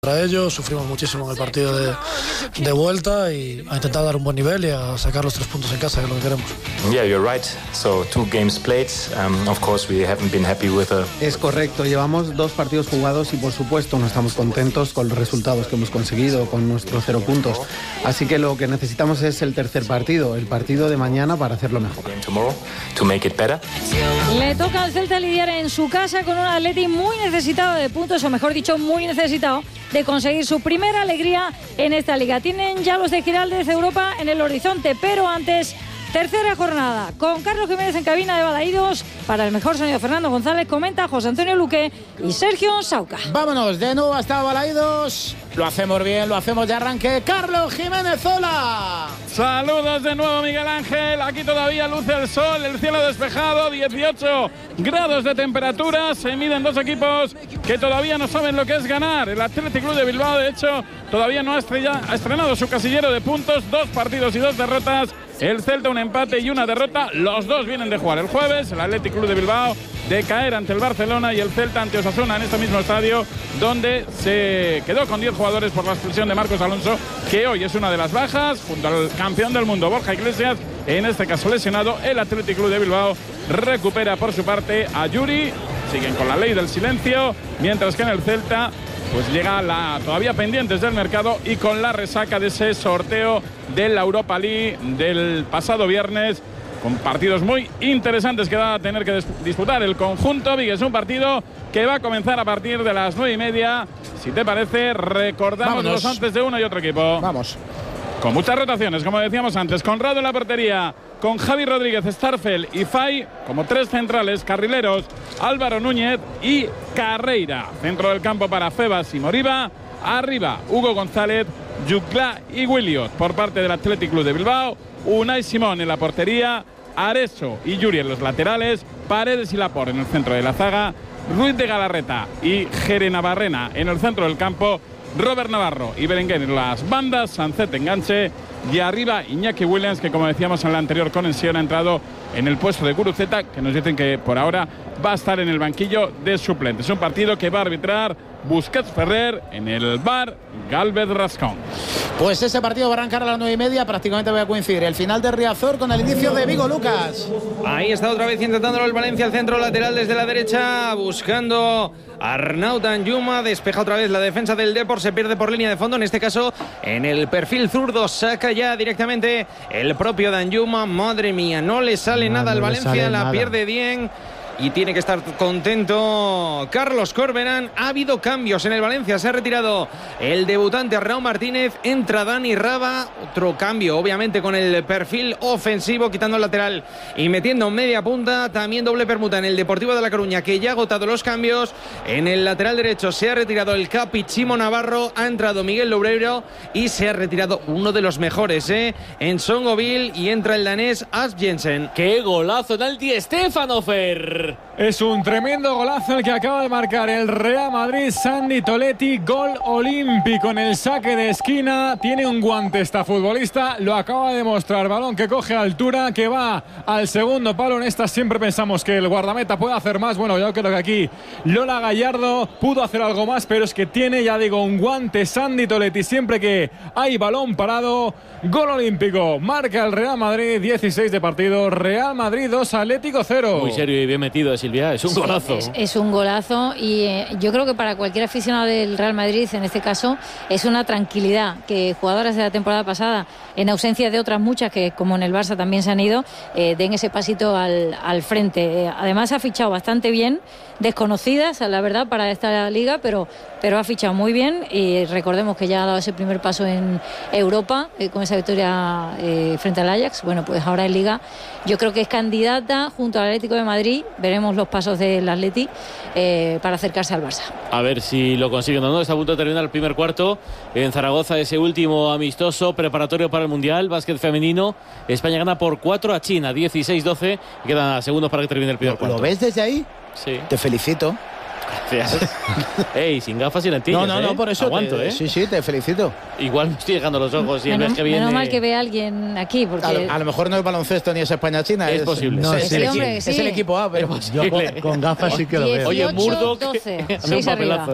Para ellos sufrimos muchísimo en el partido de vuelta y a intentar dar un buen nivel y a sacar los 3 puntos en casa, que es lo que queremos. Yeah, you're right. So 2 games played. Of course we haven't been happy with Es correcto, llevamos 2 partidos jugados y por supuesto no estamos contentos con los resultados que hemos conseguido, con nuestros 0 puntos. Así que lo que necesitamos es el tercer partido, el partido de mañana, para hacerlo mejor. tomorrow to make it better. Le toca al Celta lidiar en su casa con un Atleti muy necesitado de puntos, o mejor dicho, muy necesitado de conseguir su primera alegría en esta liga. Tienen ya los de Giraldez Europa en el horizonte, pero antes, tercera jornada, con Carlos Jiménez en cabina de Balaídos. Para el mejor sonido, Fernando González, comenta José Antonio Luque y Sergio Sauca. Vámonos de nuevo hasta Balaídos. Lo hacemos bien, lo hacemos de arranque. Carlos Jiménez, hola. Saludos de nuevo, Miguel Ángel. Aquí todavía luce el sol, el cielo despejado, 18 grados de temperatura. Se miden 2 equipos que todavía no saben lo que es ganar. El Athletic Club de Bilbao, de hecho, todavía no ha estrenado su casillero de puntos. 2 partidos y 2 derrotas. El Celta un empate y una derrota. Los 2 vienen de jugar el jueves. El Athletic Club de Bilbao de caer ante el Barcelona y el Celta ante Osasuna en este mismo estadio, donde se quedó con 10 jugadores por la expulsión de Marcos Alonso, que hoy es una de las bajas, junto al campeón del mundo Borja Iglesias, en este caso lesionado. El Athletic Club de Bilbao recupera por su parte a Yuri. Siguen con la ley del silencio, mientras que en el Celta pues llega todavía pendientes del mercado y con la resaca de ese sorteo de la Europa League del pasado viernes, con partidos muy interesantes que va a tener que disputar el conjunto Vigues. Un partido que va a comenzar a partir de las 9:30. Si te parece, recordamos los antes de uno y otro equipo. Vamos. Con muchas rotaciones, como decíamos antes. Conrado en la portería, con Javi Rodríguez, Starfel y Fay como 3 centrales, carrileros, Álvaro Núñez y Carreira. Centro del campo para Febas y Moriba. Arriba, Hugo González, Yuclá y Williot por parte del Athletic Club de Bilbao. Unai Simón en la portería, Areso y Yuri en los laterales, Paredes y Laporte en el centro de la zaga, Ruiz de Galarreta y Jere Navarrena en el centro del campo, Robert Navarro y Berenguer en las bandas, Sancet enganche y arriba Iñaki Williams, que como decíamos en la anterior conexión ha entrado en el puesto de Guruceta, que nos dicen que por ahora va a estar en el banquillo de suplentes. Un partido que va a arbitrar Busquets Ferrer, en el VAR Galvez Rascón. Pues ese partido va a arrancar a las 9:30, prácticamente voy a coincidir el final de Riazor con el inicio de Vigo. Lucas. Ahí está otra vez intentándolo el Valencia, el centro lateral desde la derecha, buscando Arnaud Danjuma, despeja otra vez la defensa del Depor, se pierde por línea de fondo, en este caso en el perfil zurdo, saca ya directamente el propio Danjuma. Madre mía, no le sale nada al Valencia, la pierde bien. Y tiene que estar contento Carlos Corberán. Ha habido cambios en el Valencia. Se ha retirado el debutante Raúl Martínez. Entra Dani Raba. Otro cambio, obviamente, con el perfil ofensivo, quitando el lateral y metiendo media punta. También doble permuta en el Deportivo de La Coruña, que ya ha agotado los cambios. En el lateral derecho se ha retirado el capi Chimo Navarro. Ha entrado Miguel Loureiro y se ha retirado uno de los mejores, en Songoville. Y entra el danés As Jensen. ¡Qué golazo en el Di Stéfano, Fer! Es un tremendo golazo el que acaba de marcar el Real Madrid. Sandy Toletti, gol olímpico en el saque de esquina. Tiene un guante esta futbolista, lo acaba de demostrar. Balón que coge altura, que va al segundo palo. En esta siempre pensamos que el guardameta puede hacer más. Bueno, yo creo que aquí Lola Gallardo pudo hacer algo más, pero es que tiene, ya digo, un guante Sandy Toletti. Siempre que hay balón parado, gol olímpico. Marca el Real Madrid, 16 de partido. Real Madrid 2, Atlético 0. Muy serio y bien metido, Silvia, es un golazo. Es un golazo y yo creo que para cualquier aficionado del Real Madrid, en este caso, es una tranquilidad que jugadoras de la temporada pasada, en ausencia de otras muchas que como en el Barça también se han ido, den ese pasito al frente. Además ha fichado bastante bien, desconocidas, la verdad, para esta liga, pero ha fichado muy bien y recordemos que ya ha dado ese primer paso en Europa con esa victoria frente al Ajax. Bueno, pues ahora en Liga yo creo que es candidata junto al Atlético de Madrid. Veremos los pasos del Atleti para acercarse al Barça. A ver si lo consiguen o no. Está a punto de terminar el primer cuarto en Zaragoza, ese último amistoso preparatorio para el Mundial, básquet femenino. España gana por 4 a China, 16-12. Quedan segundos para que termine el primer cuarto. ¿Lo ves desde ahí? Sí. Te felicito. Gracias. Ey, sin gafas y lentillas. No, por eso. Aguanto, Sí, te felicito. Igual me estoy dejando los ojos y el mes que viene. Menos mal que ve a alguien aquí, porque... A lo mejor no es baloncesto ni es España-China. Es posible. No, sí, hombre, es el equipo A, pero Yo con gafas sí que lo veo. Oye, Murdoch, 12, hace un papelazo,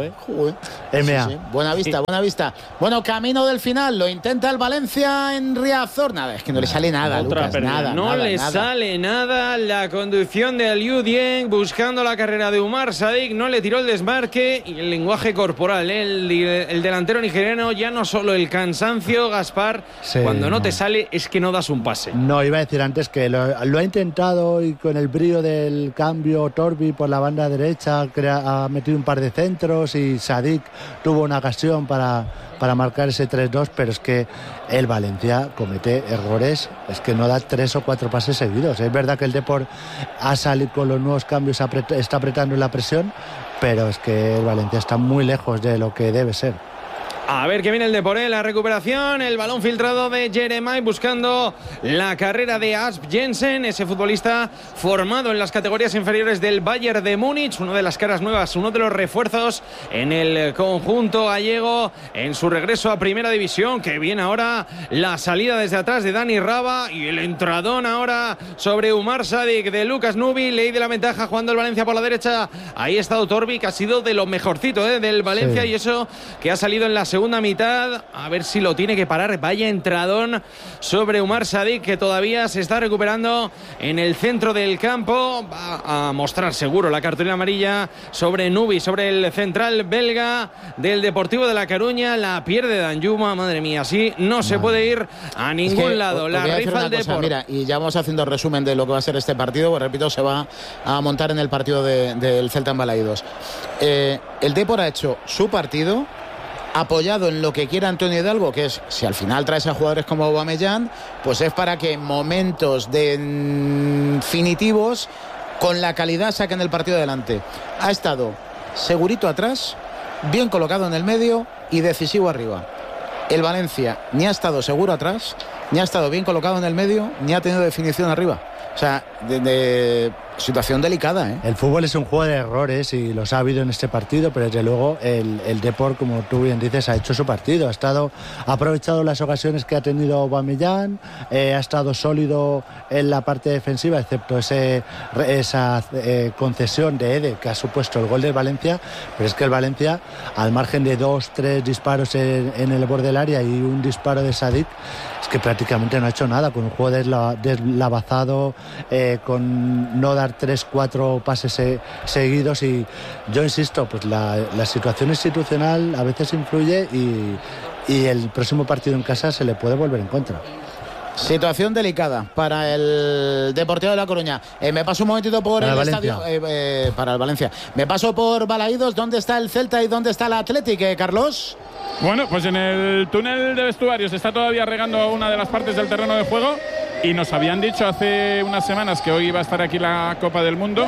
MA. Sí. Buena vista. Bueno, camino del final. Lo intenta el Valencia en Riazor. Nada, es que no le sale nada, Lucas. No le sale nada. La conducción de Aliou Dieng buscando la carrera de Umar Sadik. No le tiró el desmarque y el lenguaje corporal. El delantero nigeriano, ya no solo el cansancio, Gaspar. Sí, cuando no te sale es que no das un pase. No, iba a decir antes que lo ha intentado y con el brío del cambio Torbi por la banda derecha ha metido un par de centros y Sadik tuvo una ocasión para marcar ese 3-2, pero es que el Valencia comete errores, es que no da 3 o 4 pases seguidos. Es verdad que el Depor ha salido con los nuevos cambios, está apretando la presión, pero es que el Valencia está muy lejos de lo que debe ser. A ver qué viene el Depor, la recuperación, el balón filtrado de Jeremai buscando la carrera de Asp Jensen, ese futbolista formado en las categorías inferiores del Bayern de Múnich, una de las caras nuevas, uno de los refuerzos en el conjunto gallego en su regreso a Primera División, que viene ahora la salida desde atrás de Dani Raba y el entradón ahora sobre Umar Sadik de Lucas Nubi, ley de la ventaja jugando el Valencia por la derecha. Ahí ha estado Torbi, que ha sido de lo mejorcito del Valencia, sí. Y eso que ha salido en la segunda mitad, a ver si lo tiene que parar. Vaya entradón sobre Umar Sadik, que todavía se está recuperando en el centro del campo. Va a mostrar seguro la cartulina amarilla sobre Nubi, sobre el central belga del Deportivo de La Coruña. La pierde Danjuma, madre mía, así no se puede ir a ningún lado. La rifa el Depor. Mira, y ya vamos haciendo resumen de lo que va a ser este partido, pues repito, se va a montar en el partido del Celta en Balaídos. El Depor ha hecho su partido, apoyado en lo que quiera Antonio Hidalgo, que es, si al final traes a jugadores como Aubameyang, pues es para que en momentos definitivos, con la calidad, saquen el partido adelante. Ha estado segurito atrás, bien colocado en el medio y decisivo arriba. El Valencia ni ha estado seguro atrás, ni ha estado bien colocado en el medio, ni ha tenido definición arriba. O sea, de situación delicada, ¿eh? El fútbol es un juego de errores y los ha habido en este partido, pero desde luego el Depor, como tú bien dices, ha hecho su partido. Ha aprovechado las ocasiones que ha tenido Aubameyang, ha estado sólido en la parte defensiva, excepto esa concesión de Ede, que ha supuesto el gol del Valencia. Pero es que el Valencia, al margen de 2-3 disparos en el borde del área y un disparo de Sadik, es que prácticamente no ha hecho nada, con un juego deslavazado, con no dar 3-4 pases seguidos. Y yo insisto, pues la situación institucional a veces influye y el próximo partido en casa se le puede volver en contra. Situación delicada para el Deportivo de La Coruña. Me paso un momentito por el estadio. Para el Valencia. Me paso por Balaídos. ¿Dónde está el Celta y dónde está el Athletic, Carlos? Bueno, pues en el túnel de vestuarios está todavía regando una de las partes del terreno de juego y nos habían dicho hace unas semanas que hoy iba a estar aquí la Copa del Mundo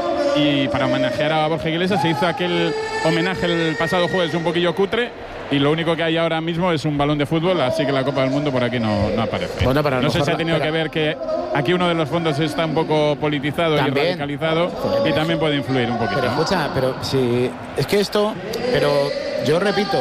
y para homenajear a Borja Iglesias se hizo aquel homenaje el pasado jueves un poquillo cutre y lo único que hay ahora mismo es un balón de fútbol, así que la Copa del Mundo por aquí no aparece. Bueno, no sé si ha tenido que ver que aquí uno de los fondos está un poco politizado y radicalizado y también puede influir un poquito. Pero escucha, pero si es que esto, pero yo repito,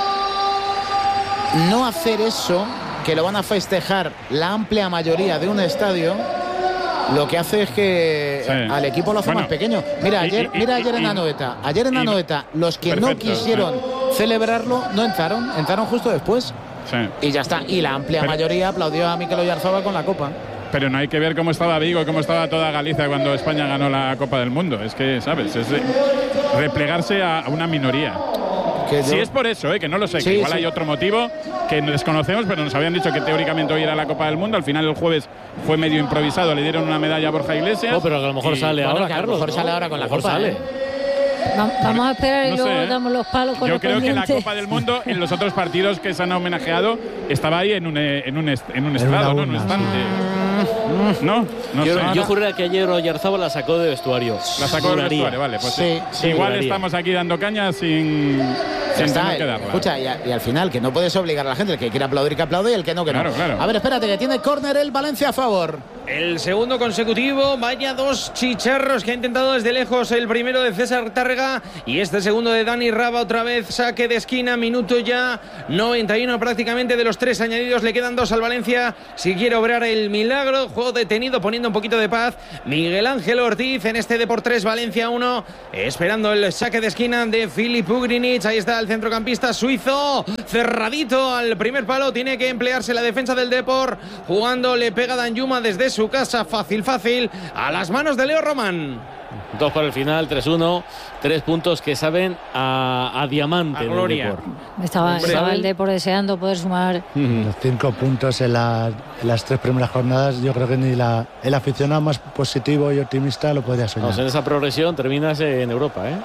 no hacer eso, que lo van a festejar la amplia mayoría de un estadio, lo que hace es que al equipo lo hace más pequeño. Mira, ayer en Anoeta. Ayer en Anoeta, los que no quisieron celebrarlo no entraron justo después. Sí. Y ya está. Y la amplia mayoría aplaudió a Mikel Oyarzabal con la Copa. Pero no hay que ver cómo estaba Vigo y cómo estaba toda Galicia cuando España ganó la Copa del Mundo. Es que, ¿sabes? Es replegarse a una minoría. Si es por eso, que no lo sé, que igual hay otro motivo que desconocemos, pero nos habían dicho que teóricamente hoy era la Copa del Mundo. Al final el jueves fue medio improvisado, le dieron una medalla a Borja Iglesias. No, pero a lo mejor sale ahora, Carlos. A lo mejor sale ahora con la Copa. Vamos a esperar y luego damos los palos con Yo creo que la Copa del Mundo en los otros partidos que se han homenajeado estaba ahí en un estrado, ¿no? En un estante. No sé. Yo juraría que ayer Oyarzabal la sacó de vestuario. La sacó de vestuario, vale. Pues sí, igual estamos aquí dando caña sin tener que darla. Escucha, y al final, que no puedes obligar a la gente, el que quiera aplaudir que aplaude y el que no, que no. Claro. A ver, espérate, que tiene córner el Valencia a favor. El segundo consecutivo, vaya dos chicharros que ha intentado desde lejos, el primero de César Tárrega y este segundo de Dani Raba, otra vez saque de esquina, minuto ya 91 prácticamente, de los 3 añadidos le quedan 2 al Valencia si quiere obrar el milagro. Juego detenido, poniendo un poquito de paz Miguel Ángel Ortiz en este Depor 3, Valencia 1, esperando el saque de esquina de Filip Ugrinic. Ahí está el centrocampista suizo, cerradito al primer palo, tiene que emplearse la defensa del Depor, jugando, le pega Danjuma desde su casa, fácil, a las manos de Leo Román. 2 para el final, 3-1, 3 puntos que saben a diamante. A gloria. Estaba el Depor deseando poder sumar. Los 5 puntos en las 3 primeras jornadas, yo creo que ni el aficionado más positivo y optimista lo podría soñar. En esa progresión terminas en Europa, ¿eh?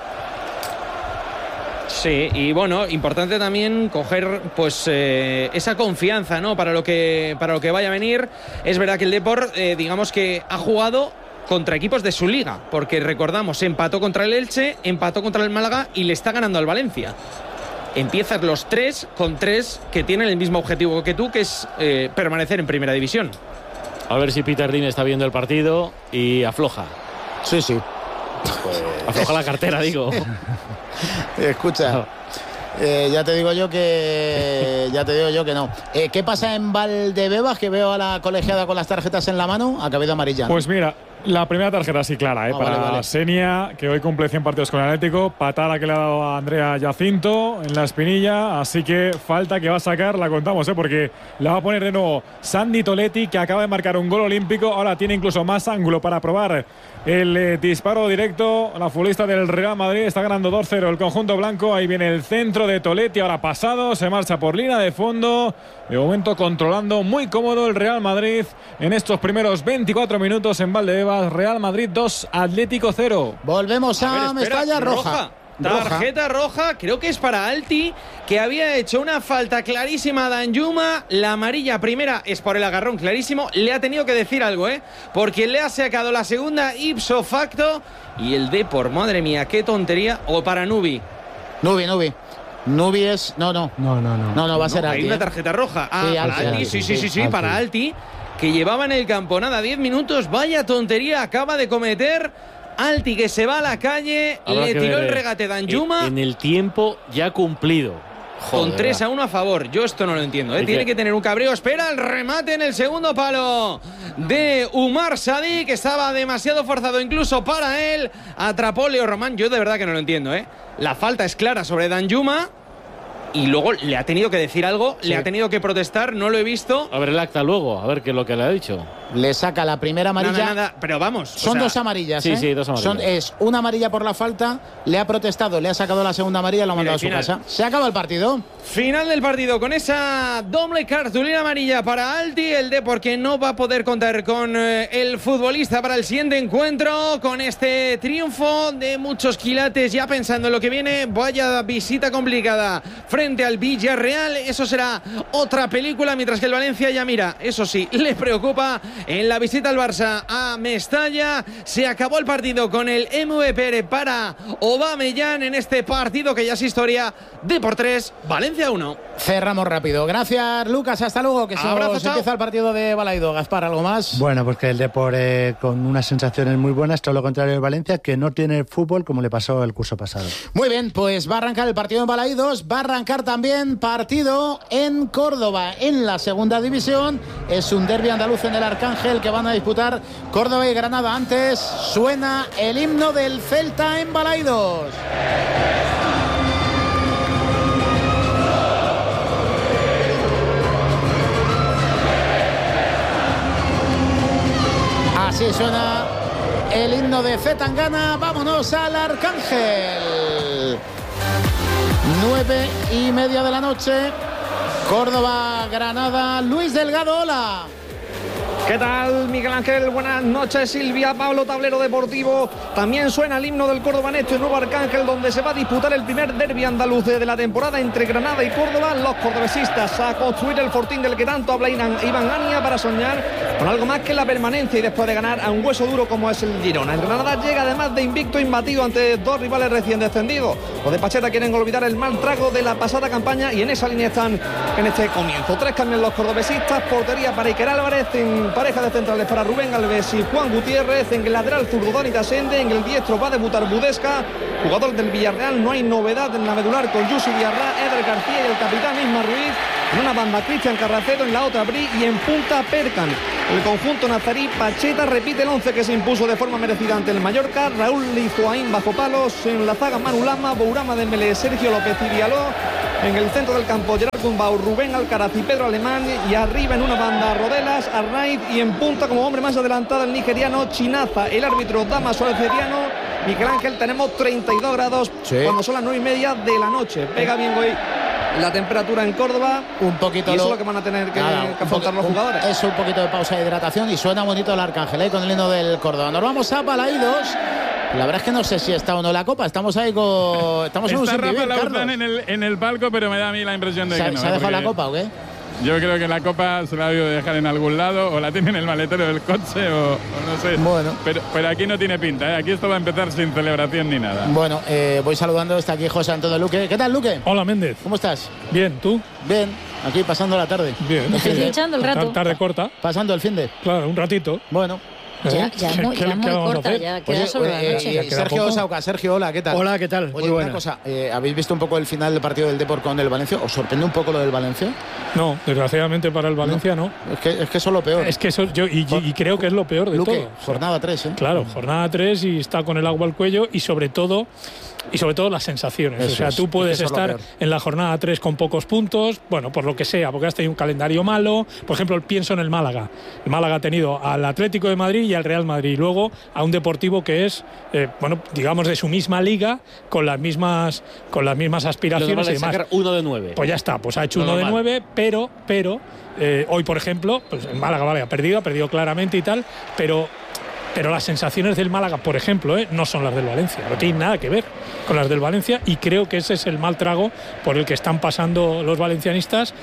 Sí, y bueno, importante también coger pues esa confianza, ¿no? Para lo que vaya a venir. Es verdad que el Depor, digamos que ha jugado contra equipos de su liga, porque recordamos, empató contra el Elche, empató contra el Málaga y le está ganando al Valencia. Empiezas los 3 con 3 que tienen el mismo objetivo que tú, que es permanecer en primera división. A ver si Peter Lim está viendo el partido y afloja. Sí. Pues, afloja la cartera, digo. Escucha, ya te digo yo que no. ¿Qué pasa en Valdebebas? Que veo a la colegiada con las tarjetas en la mano. Ha cabido amarilla. Pues mira, la primera tarjeta sí clara, para vale. Senia, que hoy cumple 100 partidos con el Atlético. Patada que le ha dado a Andrea Jacinto en la espinilla. Así que falta que va a sacar, la contamos, porque la va a poner de nuevo Sandy Toletti, que acaba de marcar un gol olímpico. Ahora tiene incluso más ángulo para probar el disparo directo. La futbolista del Real Madrid está ganando 2-0 el conjunto blanco. Ahí viene el centro de Toletti, ahora pasado, se marcha por línea de fondo. De momento controlando muy cómodo el Real Madrid en estos primeros 24 minutos en Valdebebas. Real Madrid 2, Atlético 0. Volvemos a Mestalla. Roja. Tarjeta roja, creo que es para Alti, que había hecho una falta clarísima a Danjuma. La amarilla primera es por el agarrón clarísimo. Le ha tenido que decir algo, porque le ha sacado la segunda ipso facto. Y el Depor, madre mía, qué tontería. O para Nubi. Nubi es... No, va a ser Alti. Hay una tarjeta roja. Alti, sí, para Alti, que llevaba en el campo nada, 10 minutos. Vaya tontería acaba de cometer Alti, que se va a la calle. Le tiró el regate Danjuma en el tiempo ya cumplido. Con 3-1 a favor. Yo esto no lo entiendo, Tiene que tener un cabreo. Espera el remate en el segundo palo de Umar Sadi, que estaba demasiado forzado incluso para él. Atrapó Leo Román. Yo de verdad que no lo entiendo, La falta es clara sobre Danjuma y luego le ha tenido que decir algo, le ha tenido que protestar. No lo he visto. A ver el acta luego, a ver qué es lo que le ha dicho. Le saca la primera amarilla. Nada, pero vamos. Son 2 amarillas. Sí, 2 amarillas. Es una amarilla por la falta, le ha protestado, le ha sacado la segunda amarilla y lo ha mandado a su casa. Se acaba el partido. Final del partido con esa doble cartulina amarilla para Alti. El Depor, que no va a poder contar con el futbolista para el siguiente encuentro. Con este triunfo de muchos quilates, ya pensando en lo que viene. Vaya visita complicada frente al Villarreal. Eso será otra película, mientras que el Valencia ya mira, eso sí, le preocupa en la visita al Barça a Mestalla. Se acabó el partido con el MVP para Aubameyang en este partido que ya es historia. Depor 3, Valencia 1. Cerramos rápido. Gracias, Lucas. Hasta luego, que se empieza el partido de Balaido. Gaspar, ¿algo más? Bueno, pues que el Depor con unas sensaciones muy buenas, todo lo contrario de Valencia, que no tiene fútbol como le pasó el curso pasado. Muy bien, pues va a arrancar el partido en Balaidos, va a arrancar también partido en Córdoba, en la segunda división. Es un derbi andaluz en el Arcángel que van a disputar Córdoba y Granada. Antes suena el himno del Celta en Balaidos. Así suena el himno de Zetangana. Vámonos al Arcángel. 9:30 de la noche. Córdoba, Granada. Luis Delgado, hola. ¿Qué tal, Miguel Ángel? Buenas noches, Silvia. Pablo, tablero deportivo. También suena el himno del Córdoba en este nuevo Arcángel, donde se va a disputar el primer derbi andaluz de la temporada entre Granada y Córdoba. Los cordobesistas a construir el fortín del que tanto habla Iván Ania para soñar con algo más que la permanencia y después de ganar a un hueso duro como es el Girona. El Granada llega además de invicto, imbatido ante 2 rivales recién descendidos. Los de Pacheta quieren olvidar el mal trago de la pasada campaña y en esa línea están en este comienzo. 3 cambios los cordobesistas. Portería para Iker Álvarez, en pareja de centrales para Rubén Alves y Juan Gutiérrez. En el lateral zurdo Dani Tasende, en el diestro va a debutar Budesca, jugador del Villarreal. No hay novedad en la medular con Yusi Diarra, Eder García y el capitán Isma Ruiz. En una banda Cristian Carracedo, en la otra Bri y en punta Perkan. El conjunto nazarí. Pacheta repite el 11 que se impuso de forma merecida ante el Mallorca. Raúl Lizoaín bajo palos. En la zaga Manu Lama, Bourama Dembélé, Sergio López y Diallo. En el centro del campo Gerard Gumbau, Rubén Alcaraz y Pedro Alemán. Y arriba en una banda Rodelas, Arraiz y en punta como hombre más adelantado el nigeriano Chinaza. El árbitro Damaso Alceriano. Miguel Ángel, tenemos 32 grados cuando son las 9:30 de la noche. Pega bien hoy la temperatura en Córdoba. Un poquito. Y eso es lo que van a tener que afrontar los jugadores. Eso, un poquito de pausa de hidratación y suena bonito el Arcángel, con el himno del Córdoba. Nos vamos a Balaídos. La verdad es que no sé si está o no la copa. Estamos ahí con... Estamos en un Está sin Rafa vivir, Lauzán en el palco, pero me da a mí la impresión de que no. ¿Se ha dejado la copa o qué? Yo creo que la copa se la ha debido dejar en algún lado, o la tiene en el maletero del coche, o no sé. Bueno. Pero aquí no tiene pinta, ¿eh? Aquí esto va a empezar sin celebración ni nada. Bueno, voy saludando. Está aquí José Antonio Luque. ¿Qué tal, Luque? Hola, Méndez. ¿Cómo estás? Bien, ¿tú? Bien, aquí pasando la tarde. Bien. Echando el rato. Tarde corta. Pasando el fin de. Claro, un ratito. Bueno. Ya muy corta, ya queda sobre la noche. Sergio Sauca, Sergio, hola, ¿qué tal? Hola, ¿qué tal? Oye, una cosa, ¿habéis visto un poco el final del partido del Depor con el Valencia? ¿Os sorprende un poco lo del Valencia? No, desgraciadamente para el Valencia no. Es que eso es lo peor. Es que eso, y creo que es lo peor de Luque, todo. jornada 3, ¿eh? Claro, jornada 3 y está con el agua al cuello y sobre todo las sensaciones. Eso o sea, tú puedes estar en la jornada 3 con pocos puntos, bueno, por lo que sea, porque has tenido un calendario malo. Por ejemplo, pienso en el Málaga. El Málaga ha tenido al Atlético de Madrid y al Real Madrid. Luego a un Deportivo que es, digamos, de su misma liga, con las mismas aspiraciones y demás. Sacar 1 de 9. Pues ya está, pues ha hecho 1 de 9, pero hoy, por ejemplo, pues el Málaga ha perdido claramente y tal, pero las sensaciones del Málaga, por ejemplo, no son las del Valencia, no tienen nada que ver con las del Valencia, y creo que ese es el mal trago por el que están pasando los valencianistas,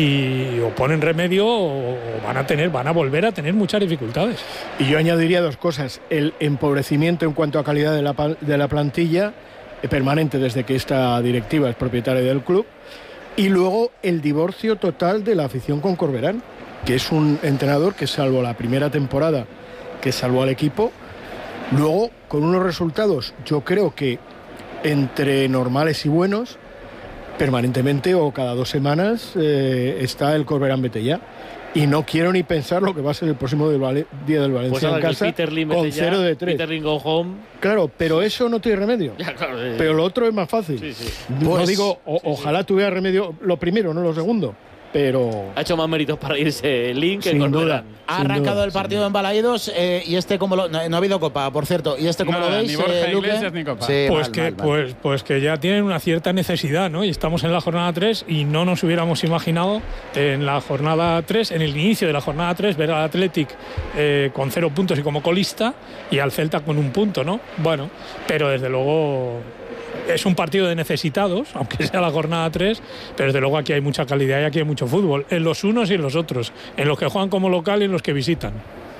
y o ponen remedio o van a volver a tener muchas dificultades. Y yo añadiría 2 cosas: el empobrecimiento en cuanto a calidad de la plantilla permanente desde que esta directiva es propietaria del club, y luego el divorcio total de la afición con Corberán, que es un entrenador que, salvo la primera temporada que salvó al equipo, luego con unos resultados, yo creo que entre normales y buenos, permanentemente o cada 2 semanas está el Corberán vete ya. Y no quiero ni pensar lo que va a ser el próximo día del Valencia en casa con 0 de 3. Peter Lim go home. Claro, pero eso no tiene remedio. Ya, claro, pero lo otro es más fácil. Sí. No digo, ojalá tuviera remedio lo primero, no lo segundo. Pero ha hecho más méritos para irse Link que sin duda. Ha arrancado el partido en Balaídos, y como no ha habido copa, por cierto. ¿Y como lo veis? Ni Borja Iglesias ni copa. Sí, pues que ya tienen una cierta necesidad, ¿no? Y estamos en la jornada 3 y no nos hubiéramos imaginado en la jornada 3, en el inicio de la jornada 3, ver al Athletic con 0 puntos y como colista, y al Celta con 1 punto, ¿no? Bueno, pero desde luego es un partido de necesitados, aunque sea la jornada 3, pero desde luego aquí hay mucha calidad y aquí hay mucho fútbol, en los unos y en los otros, en los que juegan como local y en los que visitan.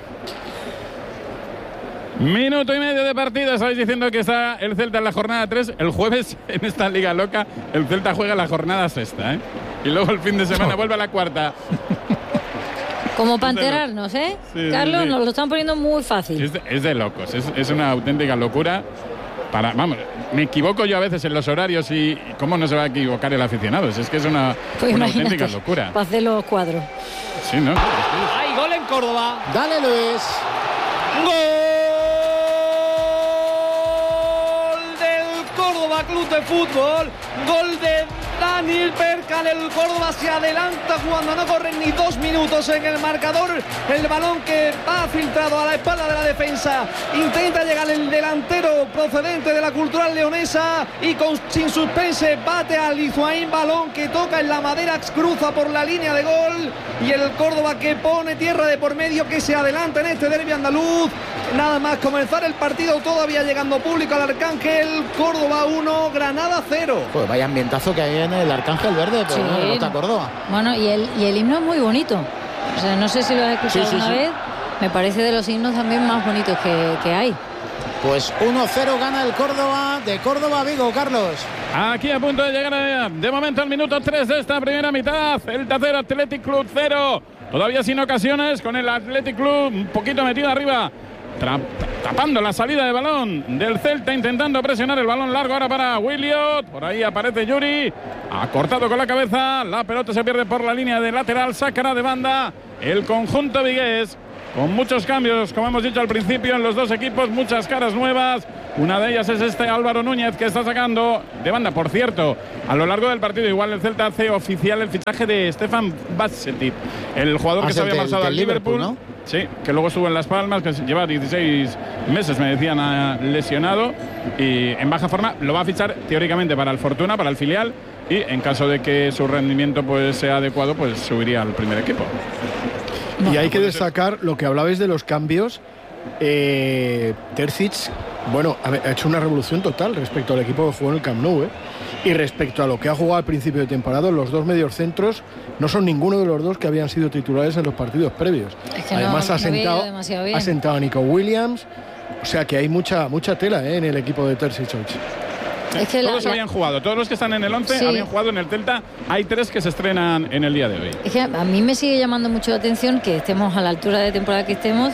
Minuto y medio de partido. Estáis diciendo que está el Celta en la jornada 3. El jueves, en esta liga loca, el Celta juega la jornada 6, ¿eh? Y luego el fin de semana vuelve a la 4. Como para enterarnos, ¿eh? Sí, Carlos, nos lo están poniendo muy fácil. Es de locos, es una auténtica locura. Vamos, me equivoco yo a veces en los horarios, y cómo no se va a equivocar el aficionado. Es que es una auténtica locura. Para hacer los cuadros. Sí, ¿no? Hay gol en Córdoba. Dale, Luis. ¡Gol del Córdoba Club de Fútbol! ¡Gol de Daniel Perkan! El Córdoba se adelanta cuando no corren ni 2 minutos en el marcador. El balón que va filtrado a la espalda de la defensa. Intenta llegar el delantero procedente de la Cultural Leonesa y sin suspense bate a Lizoaín. Balón que toca en la madera, cruza por la línea de gol. Y el Córdoba que pone tierra de por medio, que se adelanta en este derbi andaluz. Nada más comenzar el partido, todavía llegando público al Arcángel. Córdoba 1, Granada 0. Pues vaya ambientazo que hay en el Arcángel Verde, pero sí. No está Córdoba. Bueno, y el himno es muy bonito. O sea, no sé si lo has escuchado una vez. Me parece de los himnos también más bonitos que hay. Pues 1-0 gana el Córdoba, de Córdoba a Vigo, Carlos. Aquí a punto de llegar de momento al minuto 3 de esta primera mitad. Celta 0, Athletic Club 0. Todavía sin ocasiones, con el Athletic Club un poquito metido arriba, tapando la salida de balón del Celta, intentando presionar el balón largo ahora para Williot. Por ahí aparece Yuri, ha cortado con la cabeza, la pelota se pierde por la línea de lateral, sacará de banda el conjunto vigués, con muchos cambios, como hemos dicho al principio, en los dos equipos, muchas caras nuevas. Una de ellas es Álvaro Núñez, que está sacando de banda. Por cierto, a lo largo del partido igual el Celta hace oficial el fichaje de Stefan Bajcetic, el jugador que se había marchado al Liverpool, ¿no? Sí, que luego estuvo en Las Palmas, que lleva 16 meses, me decían, lesionado y en baja forma. Lo va a fichar teóricamente para el Fortuna, para el filial, y en caso de que su rendimiento pues sea adecuado, pues subiría al primer equipo. Y hay que destacar lo que hablabais de los cambios. Terzic, bueno, ha hecho una revolución total respecto al equipo que jugó en el Camp Nou, y respecto a lo que ha jugado al principio de temporada. Los dos mediocentros no son ninguno de los dos que habían sido titulares en los partidos previos. Es que además no ha sentado a Nico Williams, o sea que hay mucha tela en el equipo de Terzic hoy. Es que todos habían jugado, todos los que están en el 11 habían jugado en el Celta. Hay 3 que se estrenan en el día de hoy. Es que a mí me sigue llamando mucho la atención que estemos a la altura de temporada que estemos.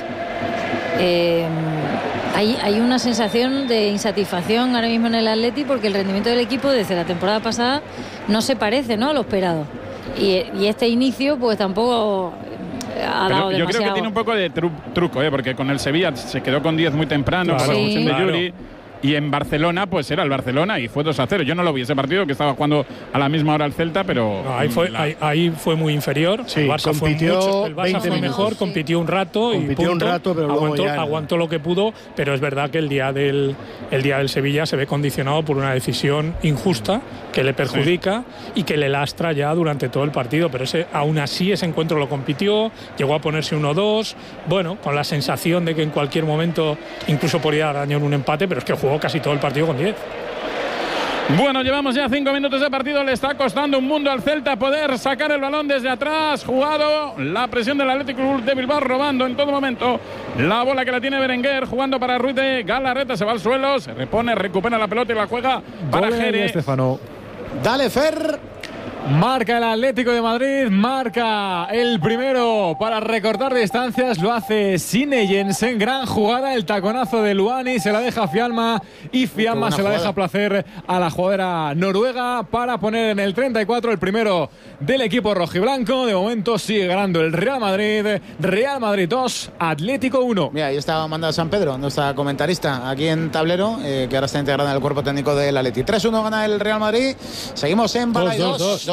Hay una sensación de insatisfacción ahora mismo en el Atleti, porque el rendimiento del equipo desde la temporada pasada no se parece, ¿no?, a lo esperado. Y este inicio pues tampoco ha dado demasiado. Yo creo que tiene un poco de truco, porque con el Sevilla se quedó con 10 muy temprano, con la expulsión de Yuri. Y en Barcelona, pues era el Barcelona y fue 2-0. Yo no lo vi ese partido, que estaba jugando a la misma hora el Celta, pero... No, ahí fue muy inferior. Sí, el Barça fue mejor, compitió un rato y punto. Pero aguantó lo que pudo, pero es verdad que el día del Sevilla se ve condicionado por una decisión injusta que le perjudica y que le lastra ya durante todo el partido. Pero aún así ese encuentro lo compitió, llegó a ponerse 1-2, bueno, con la sensación de que en cualquier momento incluso podría arañar un empate, pero es que jugó casi todo el partido con 10. Bueno, llevamos ya 5 minutos de partido. Le está costando un mundo al Celta poder sacar el balón desde atrás. Jugado la presión del Athletic Club de Bilbao, robando en todo momento la bola que la tiene Berenguer, jugando para Ruiz de Galarreta. Se va al suelo, se repone, recupera la pelota y la juega para Jere. Dale, Fer. Marca el Atlético de Madrid, marca el primero para recortar distancias, lo hace Sine Jensen, gran jugada, el taconazo de Luani, se la deja a Fiamma y Fiamma se la deja placer a la jugadora noruega para poner en el 34 el primero del equipo rojiblanco. De momento sigue ganando el Real Madrid 2, Atlético 1. Mira, ahí está Amanda San Pedro, nuestra comentarista aquí en Tablero, que ahora está integrada en el cuerpo técnico del Atleti. 3-1 gana el Real Madrid, seguimos en Balay 2.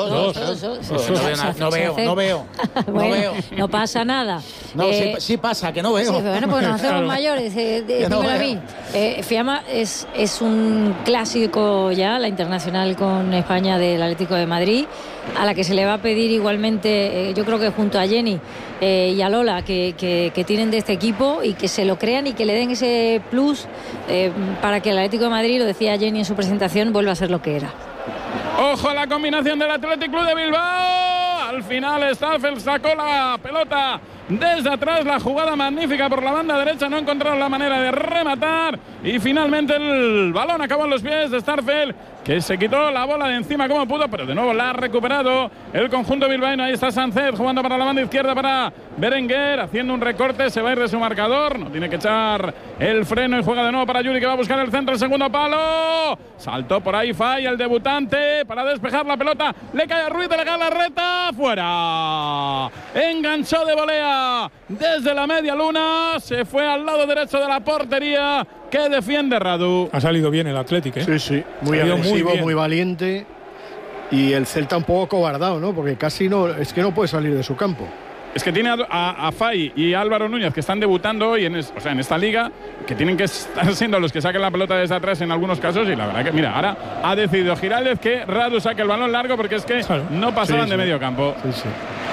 No veo. Bueno, no pasa nada. No, sí pasa, que no veo. Sí, pero bueno, pues nos hacemos mayores. Dímelo a mí. Fiamma es un clásico ya, la internacional con España del Atlético de Madrid, a la que se le va a pedir igualmente, yo creo que junto a Jenny y a Lola, que tienen de este equipo y que se lo crean y que le den ese plus para que el Atlético de Madrid, lo decía Jenny en su presentación, vuelva a ser lo que era. Ojo a la combinación del Athletic Club de Bilbao. Al final Starfelt sacó la pelota desde atrás, la jugada magnífica por la banda derecha, no encontraron la manera de rematar y finalmente el balón acabó en los pies de Starfelt, que se quitó la bola de encima como pudo, pero de nuevo la ha recuperado el conjunto bilbaíno. Ahí está Sánchez jugando para la banda izquierda para Berenguer, haciendo un recorte, se va a ir de su marcador, no tiene que echar el freno y juega de nuevo para Yuri, que va a buscar el centro, el segundo palo, saltó por ahí, falla el debutante para despejar la pelota, le cae a Ruiz de Galarreta, fuera, enganchó de volea desde la media luna, se fue al lado derecho de la portería que defiende Radu. Ha salido bien el Athletic, ¿eh? Sí, muy agresivo, muy valiente, y el Celta un poco cobardado, ¿no? Porque casi es que no puede salir de su campo. Es que tiene a Fay y Álvaro Núñez, que están debutando hoy en esta liga, que tienen que estar siendo los que saquen la pelota desde atrás en algunos casos, y la verdad que, mira, ahora ha decidido Giraldez que Radu saque el balón largo, porque es que no pasaban de medio campo. Sí.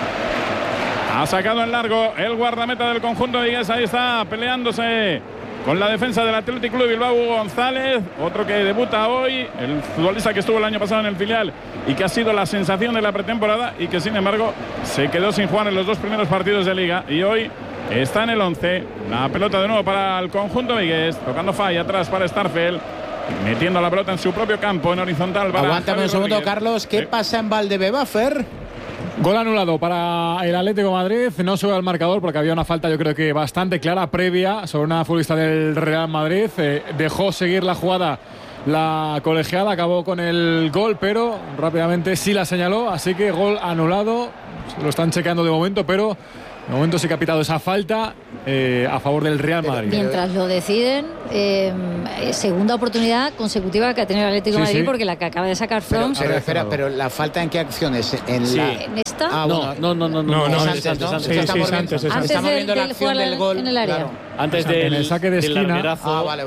Ha sacado en largo el guardameta del conjunto de Igues, ahí está peleándose con la defensa del Athletic Club de Bilbao, Hugo González, otro que debuta hoy, el futbolista que estuvo el año pasado en el filial y que ha sido la sensación de la pretemporada y que sin embargo se quedó sin jugar en los 2 primeros partidos de liga, y hoy está en el 11. La pelota de nuevo para el conjunto vigués, tocando falla atrás para Starfel, metiendo la pelota en su propio campo en horizontal. Aguántame un segundo, Carlos. ¿Qué pasa en Valdebeba, Fer? Gol anulado para el Atlético de Madrid. No sube al marcador porque había una falta, yo creo que bastante clara, previa sobre una futbolista del Real Madrid. Dejó seguir la jugada la colegiada, acabó con el gol, pero rápidamente sí la señaló. Así que gol anulado. Lo están chequeando de momento, pero de momento sí que ha pitado esa falta a favor del Real Madrid. Mientras lo deciden, segunda oportunidad consecutiva que ha tenido el Atlético de Madrid, porque la que acaba de sacar Froms. Pero espera, pero la falta ¿en qué acciones? ¿En esta? Ah, bueno. No, es antes, ¿no? Antes Estamos viendo la acción del gol en el área. Claro. Antes del saque de esquina. Vale.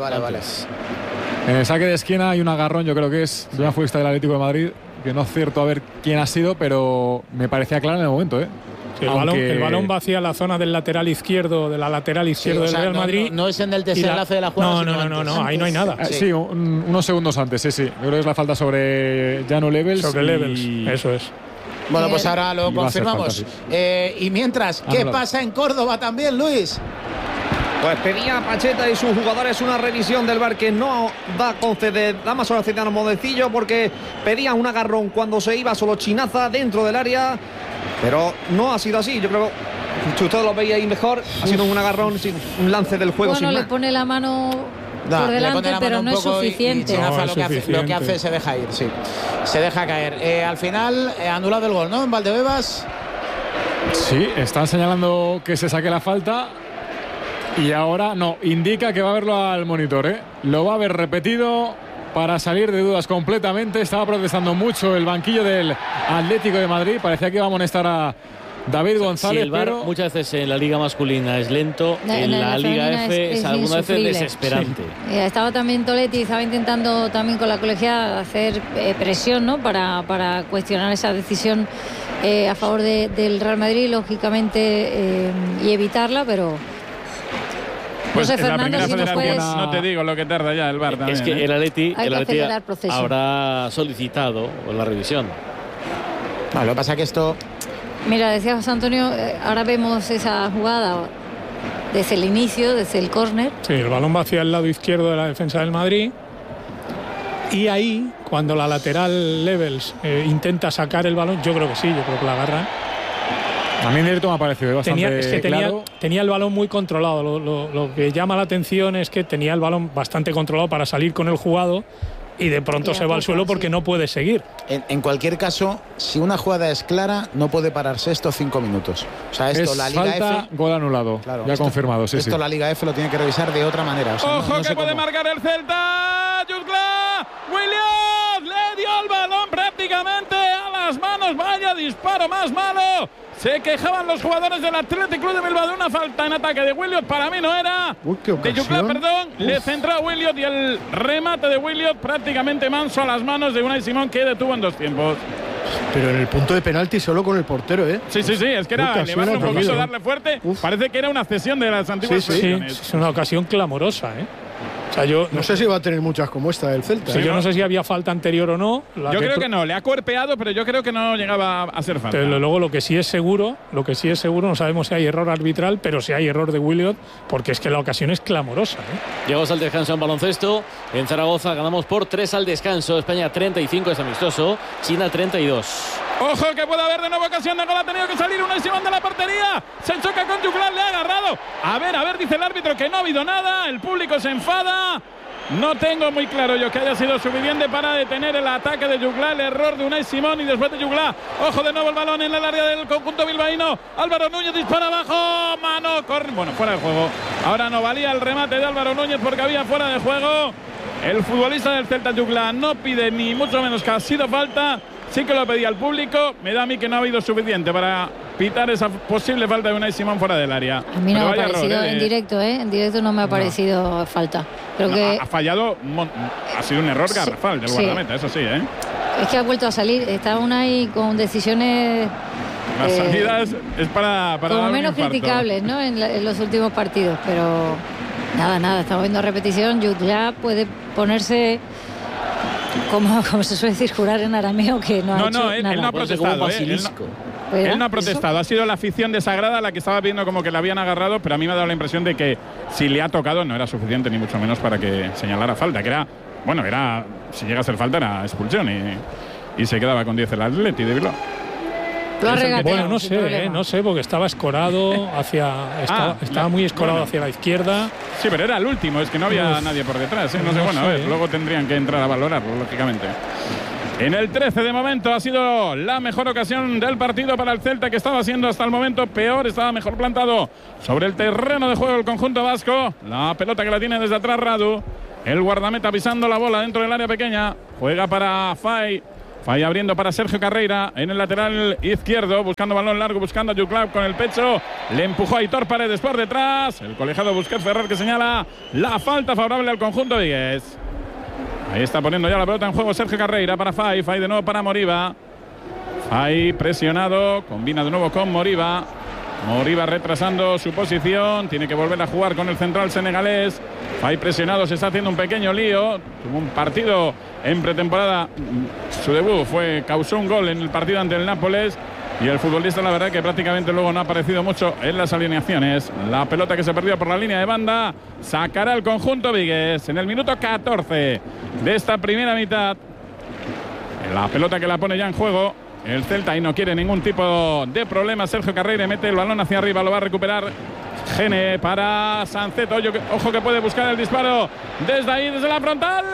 En el saque de esquina hay un agarrón, yo creo que es de una futbolista del Atlético de Madrid, que no es cierto a ver quién ha sido, pero me parecía claro en el momento, Sí, el balón va hacia la zona del lateral izquierdo, del Real Madrid. No es en el desenlace de la jugada. No, ahí no hay nada. Sí, unos segundos antes, sí. Yo creo que es la falta sobre Janu Levels. Sobre Levels, eso es. Bueno, pues ahora lo confirmamos. Y mientras, ¿qué pasa en Córdoba también, Luis? Pues pedía Pacheta y sus jugadores una revisión del VAR que no da más horas a Modecillo, porque pedía un agarrón cuando se iba solo Chinaza dentro del área, pero no ha sido así. Yo creo que ustedes lo veis ahí mejor, ha sido un agarrón, un lance del juego. Bueno, le pone la mano por delante, pero no es suficiente. Lo que hace se deja ir, se deja caer. Al final, anulado el gol, ¿no? En Valdebebas. Sí, están señalando que se saque la falta. Y ahora no, indica que va a verlo al monitor, Lo va a ver repetido para salir de dudas completamente. Estaba protestando mucho el banquillo del Atlético de Madrid. Parecía que iba a amonestar a David González. Sí, el VAR pero muchas veces en la Liga masculina es lento, en la Liga F es algunas veces desesperante. Sí. Estaba también Toletti, estaba intentando también con la colegiada hacer presión, ¿no? para cuestionar esa decisión a favor del Real Madrid, lógicamente, y evitarla, pero... Pues no sé, en la Fernando, primera si federación no te digo lo que tarda ya el VAR también. Es que el Atleti proceso. habrá solicitado la revisión. Lo que pasa es que esto... Mira, decía José Antonio, ahora vemos esa jugada desde el inicio, desde el córner. Sí, el balón va hacia el lado izquierdo de la defensa del Madrid. Y ahí, cuando la lateral Levels intenta sacar el balón, yo creo que la agarra. A mí en directo me ha parecido bastante claro. Tenía el balón muy controlado. Lo que llama la atención es que tenía el balón bastante controlado para salir con el jugado, y de pronto se va al suelo porque no puede seguir. En cualquier caso, si una jugada es clara, no puede pararse esto 5 minutos. O sea, esto la Liga falta, F... Gol anulado, claro, ya confirmado. Esto la Liga F lo tiene que revisar de otra manera. O sea, ¡Ojo que puede marcar el Celta! ¡Jutgla! ¡Williams! Le dio el balón prácticamente a las manos. ¡Vaya disparo más malo! Se quejaban los jugadores del Athletic Club de Bilbao de una falta en ataque de Williot. Para mí no era. De Jutgla, perdón. Le centró a Williot, y el remate de Williot prácticamente manso a las manos de Unai Simón, que detuvo en 2 tiempos. Pero en el punto de penalti solo con el portero, Sí, es que era elevarle un poquito, darle fuerte. Parece que era una cesión de las antiguas sesiones. Es una ocasión clamorosa, O sea, yo no sé si va a tener muchas como esta del Celta. Yo no sé si había falta anterior o no. Yo creo que no, le ha cuerpeado, pero yo creo que no llegaba a ser falta. Pero luego lo que sí es seguro, no sabemos si hay error arbitral, pero si hay error de Williot, porque es que la ocasión es clamorosa. Llegamos al descanso en baloncesto. En Zaragoza ganamos por 3 al descanso. España 35 es amistoso, China 32. Ojo que puede haber de nuevo ocasión de gol. Ha tenido que salir Unai Simón de la portería. Se choca con Jutgla, le ha agarrado. A ver, dice el árbitro que no ha habido nada. El público se enfada. No tengo muy claro yo que haya sido suficiente para detener el ataque de Jutgla. El error de Unai Simón, y después de Jutgla, ojo de nuevo el balón en el área del conjunto bilbaíno. Álvaro Núñez dispara abajo. Mano, fuera de juego. Ahora no valía el remate de Álvaro Núñez porque había fuera de juego. El futbolista del Celta, Jutgla, no pide ni mucho menos que ha sido falta. Sí que lo pedía al público. Me da a mí que no ha habido suficiente para pitar esa posible falta de Unai Simón fuera del área. A mí no me ha parecido en directo, En directo no me ha parecido falta. Creo que ha fallado, ha sido un error garrafal del guardameta, eso sí, Es que ha vuelto a salir. Está Unai con decisiones... Las salidas es para como menos criticables, en los últimos partidos, pero nada, estamos viendo repetición. Ya puede ponerse... Como se suele decir, jurar en arameo, que no ha hecho nada. Él no ha protestado. Él no ha protestado, ha sido la afición desagrada la que estaba viendo como que le habían agarrado, pero a mí me ha dado la impresión de que si le ha tocado no era suficiente ni mucho menos para que señalara falta, que era, bueno, era, si llega a ser falta era expulsión y se quedaba con 10 el Atleti de Bilbao. Bueno, no sé, porque estaba escorado estaba muy escorado hacia la izquierda. Sí, pero era el último, es que no había nadie por detrás, no sé, bueno, a ver, luego tendrían que entrar a valorarlo, lógicamente. En el 13 de momento ha sido la mejor ocasión del partido para el Celta, que estaba siendo hasta el momento peor, estaba mejor plantado sobre el terreno de juego el conjunto vasco. La pelota que la tiene desde atrás Radu, el guardameta pisando la bola dentro del área pequeña, juega para Fay abriendo para Sergio Carreira en el lateral izquierdo, buscando balón largo, buscando a Juclab con el pecho, le empujó a Aitor Paredes por detrás, el colegiado Busquets Ferrer que señala la falta favorable al conjunto vigués. Ahí está poniendo ya la pelota en juego Sergio Carreira para Fay de nuevo para Moriba. Fay presionado, combina de nuevo con Moriba. Moriba retrasando su posición, tiene que volver a jugar con el central senegalés. Fay presionado, se está haciendo un pequeño lío. Tuvo un partido en pretemporada, su debut causó un gol en el partido ante el Nápoles. Y el futbolista, la verdad, que prácticamente luego no ha aparecido mucho en las alineaciones. La pelota que se perdió por la línea de banda sacará el conjunto vigués en el minuto 14 de esta primera mitad. La pelota que la pone ya en juego el Celta y no quiere ningún tipo de problema. Sergio Carreira mete el balón hacia arriba, lo va a recuperar Gene para Sancet. Ojo que puede buscar el disparo desde ahí, desde la frontal.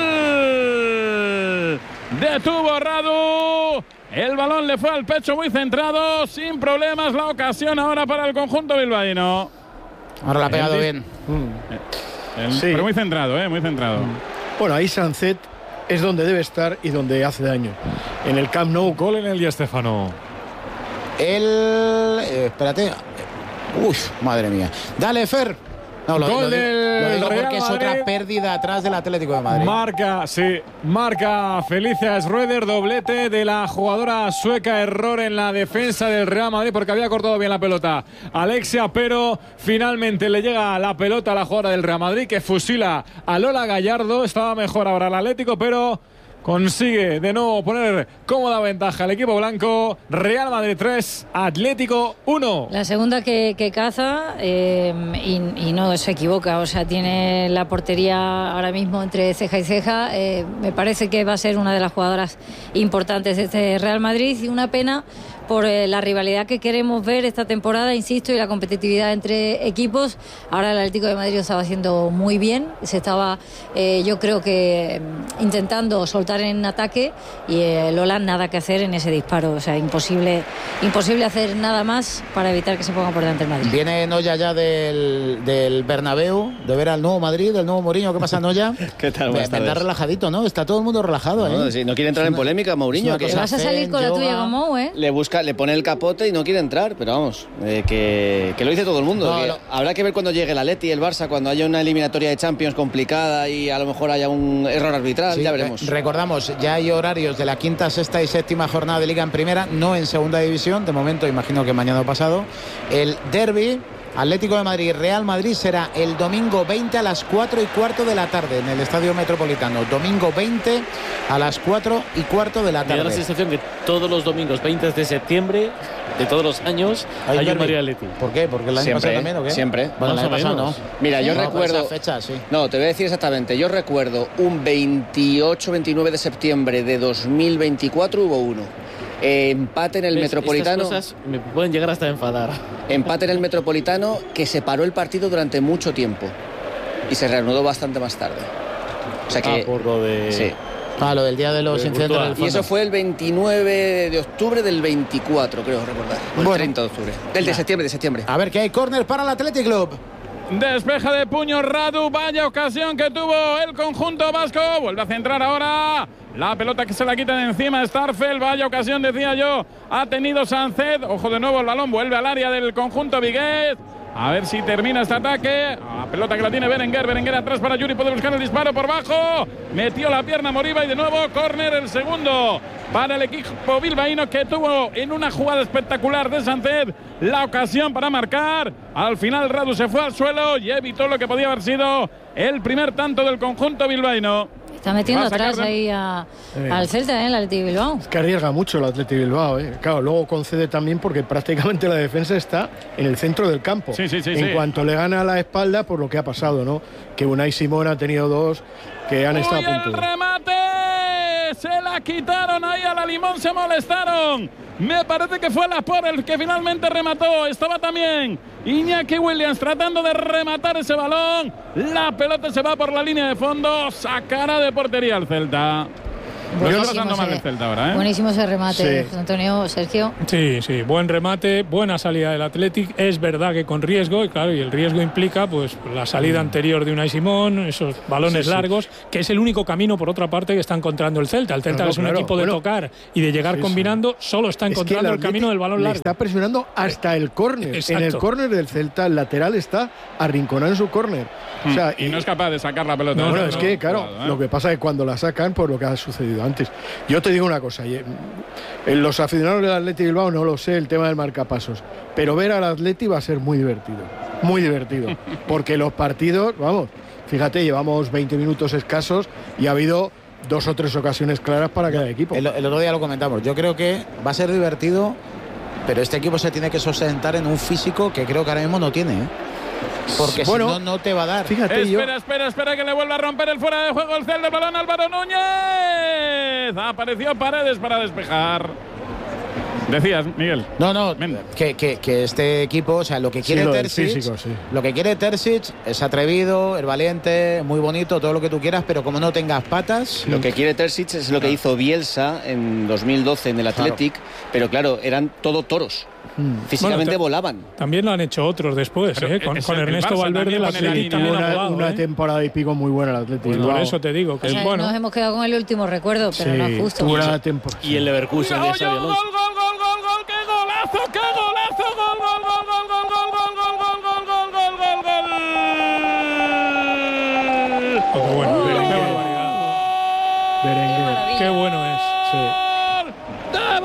Detuvo Radu. El balón le fue al pecho muy centrado, sin problemas. La ocasión ahora para el conjunto bilbaíno. Ahora la ha pegado bien. Sí. Pero muy centrado, muy centrado. Bueno, ahí Sancet es donde debe estar y donde hace daño. En el Camp Nou. Gol en el Di Stéfano. Espérate. Uy, madre mía. Dale, Fer. No, lo digo porque es otra pérdida atrás del Atlético de Madrid. Marca Felicia Schroeder, doblete de la jugadora sueca, error en la defensa del Real Madrid porque había cortado bien la pelota Alexia, pero finalmente le llega la pelota a la jugadora del Real Madrid que fusila a Lola Gallardo. Estaba mejor ahora el Atlético, pero consigue de nuevo poner cómoda ventaja al equipo blanco. Real Madrid 3, Atlético 1. La segunda que caza y no se equivoca, o sea, tiene la portería ahora mismo entre ceja y ceja. Me parece que va a ser una de las jugadoras importantes de este Real Madrid y una pena por la rivalidad que queremos ver esta temporada, insisto, y la competitividad entre equipos. Ahora el Atlético de Madrid lo estaba haciendo muy bien, se estaba yo creo que intentando soltar en ataque y Lola nada que hacer en ese disparo, o sea, imposible hacer nada más para evitar que se ponga por delante el Madrid. Viene Noya ya del Bernabéu, de ver al nuevo Madrid, del nuevo Mourinho. ¿Qué pasa, Noya? ¿Qué tal? Buenas tardes. Está relajadito, ¿no? Está todo el mundo relajado, no, sí, no quiere entrar en polémica, Mourinho. Que vas a salir con la tuya con Mou, le pone el capote y no quiere entrar, pero vamos, que lo dice todo el mundo. Habrá que ver cuando llegue el Atleti y el Barça, cuando haya una eliminatoria de Champions complicada y a lo mejor haya un error arbitral, ya veremos. Recordamos, ya hay horarios de la quinta, sexta y séptima jornada de Liga en Primera, no en Segunda División, de momento imagino que mañana o pasado. El derbi Atlético de Madrid, Real Madrid será el domingo 20 a las 4:15 de la tarde en el Estadio Metropolitano. Domingo 20 a las 4:15 de la tarde. Me da la sensación que todos los domingos 20 de septiembre de todos los años hay un Madrid Atlético. ¿Por qué? ¿Porque el año pasado también o qué? Siempre. Bueno, el año pasado no. Mira, yo recuerdo... Esa fecha, sí. No, te voy a decir exactamente. Yo recuerdo un 28-29 de septiembre de 2024 hubo uno. Empate en el Metropolitano. Estas cosas me pueden llegar hasta a enfadar. Empate en el Metropolitano que se paró el partido durante mucho tiempo y se reanudó bastante más tarde. O sea que por lo de... Sí. Lo del día de los incidentes del fondo. Y eso fue el 29 de octubre del 24, creo recordar. El 30 de octubre. De septiembre. A ver, que hay córner para el Athletic Club. Despeja de puño Radu, vaya ocasión que tuvo el conjunto vasco. Vuelve a centrar ahora. La pelota que se la quitan encima Starfel. Vaya ocasión, decía yo, ha tenido Sancet. Ojo de nuevo, el balón vuelve al área del conjunto vigués. A ver si termina este ataque. La pelota que la tiene Berenguer. Berenguer atrás para Yuri. Puede buscar el disparo por bajo. Metió la pierna Moriba y de nuevo córner, el segundo para el equipo bilbaíno, que tuvo en una jugada espectacular de Sancet la ocasión para marcar. Al final Radu se fue al suelo y evitó lo que podía haber sido el primer tanto del conjunto bilbaíno. Está metiendo atrás ahí al Celta, el Athletic Bilbao. Es que arriesga mucho el Athletic Bilbao, Claro, luego concede también porque prácticamente la defensa está en el centro del campo. Sí. En cuanto le gana a la espalda, por lo que ha pasado, ¿no? Que Unai Simón ha tenido 2 que han estado a punto. ¡El remate! Se la quitaron ahí a la Limón, se molestaron. Me parece que fue Laporte el que finalmente remató. Estaba también Iñaki Williams tratando de rematar ese balón. La pelota se va por la línea de fondo. Sacará de portería al Celta. Buenísimo ese remate, Antonio, Sergio. Sí, buen remate, buena salida del Athletic. Es verdad que con riesgo, y claro, y el riesgo implica pues la salida anterior de Unai Simón, esos balones largos, que es el único camino, por otra parte, que está encontrando el Celta. El Celta es un equipo de tocar y de llegar combinando, solo está encontrando el camino del balón largo. Está presionando hasta el córner. Exacto. En el córner del Celta, el lateral está arrinconado en su córner. O sea, y no es capaz de sacar la pelota. No, es que, claro, lo que pasa es que cuando la sacan, por lo que ha sucedido antes. Yo te digo una cosa, los aficionados del Athletic Bilbao no lo sé, el tema del marcapasos, pero ver al Athletic va a ser muy divertido, porque los partidos, vamos, fíjate, llevamos 20 minutos escasos y ha habido 2 o 3 ocasiones claras para cada equipo. El otro día lo comentamos, yo creo que va a ser divertido, pero este equipo se tiene que sustentar en un físico que creo que ahora mismo no tiene, porque si no te va a dar. Fíjate, espera que le vuelva a romper el fuera de juego el Celta, el balón Álvaro Núñez. Apareció Paredes para despejar. Decías, Miguel. No, que este equipo, o sea, lo que quiere Terzic es atrevido, es valiente, muy bonito, todo lo que tú quieras, pero como no tengas patas. Lo que quiere Terzic es lo que hizo Bielsa en 2012 en el Athletic, pero claro, eran todo toros. Físicamente volaban. También lo han hecho otros después, con Ernesto Valverde el Athletic también ha volado, una temporada y pico muy buena el Athletic. Por eso te digo que es bueno. Nos hemos quedado con el último recuerdo, pero no es justo. Y el Leverkusen de Xabi Alonso. ¡Gol! ¡Qué golazo! ¡Qué golazo! ¡Gol! ¡Qué bueno! Berenguer. ¡Qué bueno es! ¡De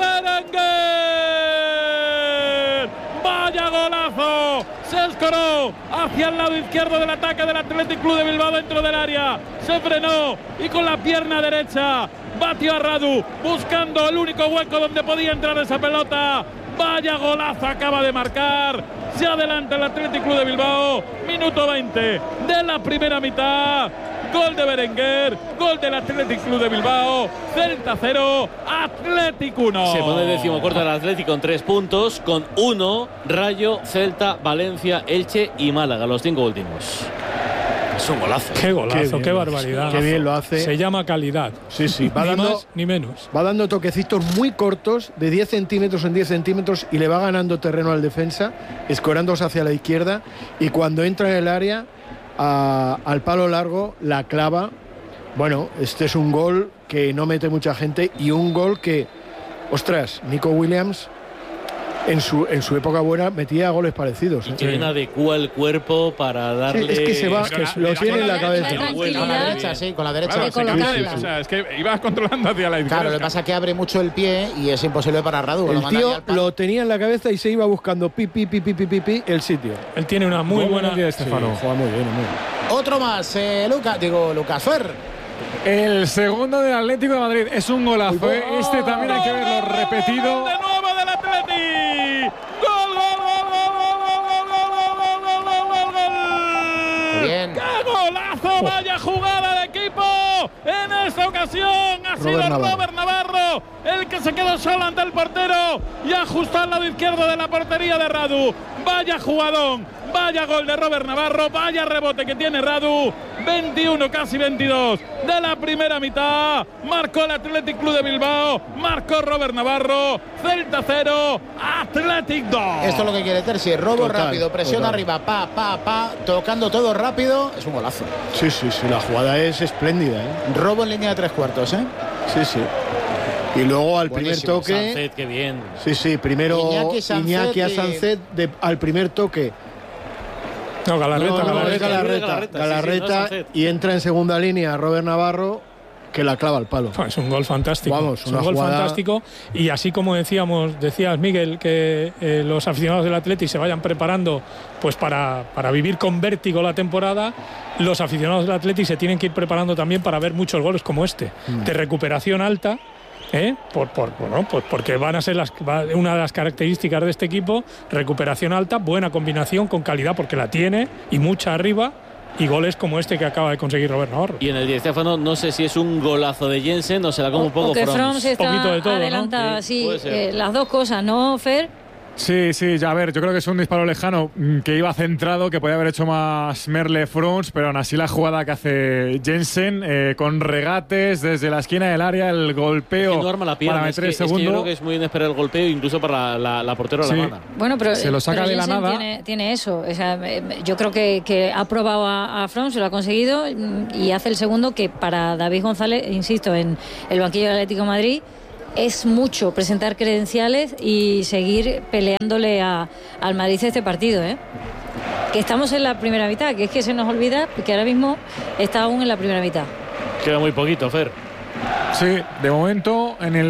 Berenguer! ¡Vaya golazo! Se escoró hacia el lado izquierdo del ataque del Athletic Club de Bilbao dentro del área. Se frenó y con la pierna derecha batió a Radu, buscando el único hueco donde podía entrar esa pelota. Vaya golazo acaba de marcar. Se adelanta el Athletic Club de Bilbao. Minuto 20 de la primera mitad. Gol de Berenguer, gol del Athletic Club de Bilbao. Celta 0, Athletic 1. Se pone decimocuarto el Athletic con 3 puntos, con 1 Rayo, Celta, Valencia, Elche y Málaga, los 5 últimos. Es un golazo. Qué golazo, qué barbaridad. Qué bien lo hace. Se llama calidad. Sí, va ni dando más ni menos. Va dando toquecitos muy cortos, de 10 centímetros en 10 centímetros, y le va ganando terreno al defensa, escorándose hacia la izquierda, y cuando entra en el área, al palo largo, la clava. Bueno, este es un gol que no mete mucha gente, y un gol que, ostras, Nico Williams en su época buena metía goles parecidos. Y que bien adecua el cuerpo para darle. Es que se va, lo tiene en la cabeza. Con la derecha, con la derecha. O sea, es que ibas controlando hacia la izquierda. Claro, lo que pasa es que abre mucho el pie y es imposible para Radu. El tío lo tenía en la cabeza y se iba buscando el sitio. Él tiene una muy buena idea, Estefano. Juega muy bien. Otro más, Lucas Fer. El segundo del Atlético de Madrid es un golazo. Este también hay que verlo repetido. De nuevo del Atleti. Gol. Bien. ¡Qué golazo! Vaya jugada de equipo. En esta ocasión ha sido Robert Navarro el que se quedó solo ante el portero y ajustó al lado izquierdo de la portería de Radu. Vaya jugadón, vaya gol de Robert Navarro, vaya rebote que tiene Radu. 21, casi 22 de la primera mitad. Marcó el Athletic Club de Bilbao, marcó Robert Navarro. Celta 0, Athletic 2. Esto es lo que quiere Terzi, robo rápido, presión arriba, tocando todo rápido. Es un golazo. Sí, la jugada es espléndida, Robo en línea de 3/4, Sí. Y luego al buenísimo. primer toque. Sancet, qué bien. Sí, primero Iñaki a Sancet al primer toque. No, Galarreta. Galarreta, y entra en segunda línea Robert Navarro, que la clava al palo. Es un gol fantástico. Vamos, es un gol fantástico. Y así como decías, Miguel, que los aficionados del Athletic se vayan preparando pues para vivir con vértigo la temporada, los aficionados del Athletic se tienen que ir preparando también para ver muchos goles como este, de recuperación alta. Porque van a ser una de las características de este equipo, recuperación alta, buena combinación con calidad, porque la tiene, y mucha arriba, y goles como este que acaba de conseguir Robert Navarro. Y en el Di Stéfano no sé si es un golazo de Jensen o se la come un poco Froms está un poquito de todo, adelantada, ¿no? sí, las dos cosas, ¿no, Fer? Sí, ya a ver, yo creo que es un disparo lejano que iba centrado, que podía haber hecho más Merle Frons, pero aún así la jugada que hace Jensen con regates desde la esquina del área, el golpeo es que no arma la pierna, para meter el segundo. Es que yo creo que es muy inesperado el golpeo, incluso para la portera de la banda. Bueno, pero se lo saca de la nada. Tiene eso, o sea, yo creo que ha probado a Frons, se lo ha conseguido, y hace el segundo, que para David González, insisto, en el banquillo del Atlético de Madrid, es mucho presentar credenciales y seguir peleándole al Madrid este partido, que estamos en la primera mitad, que es que se nos olvida que ahora mismo está aún en la primera mitad. Queda muy poquito, Fer. Sí, de momento en el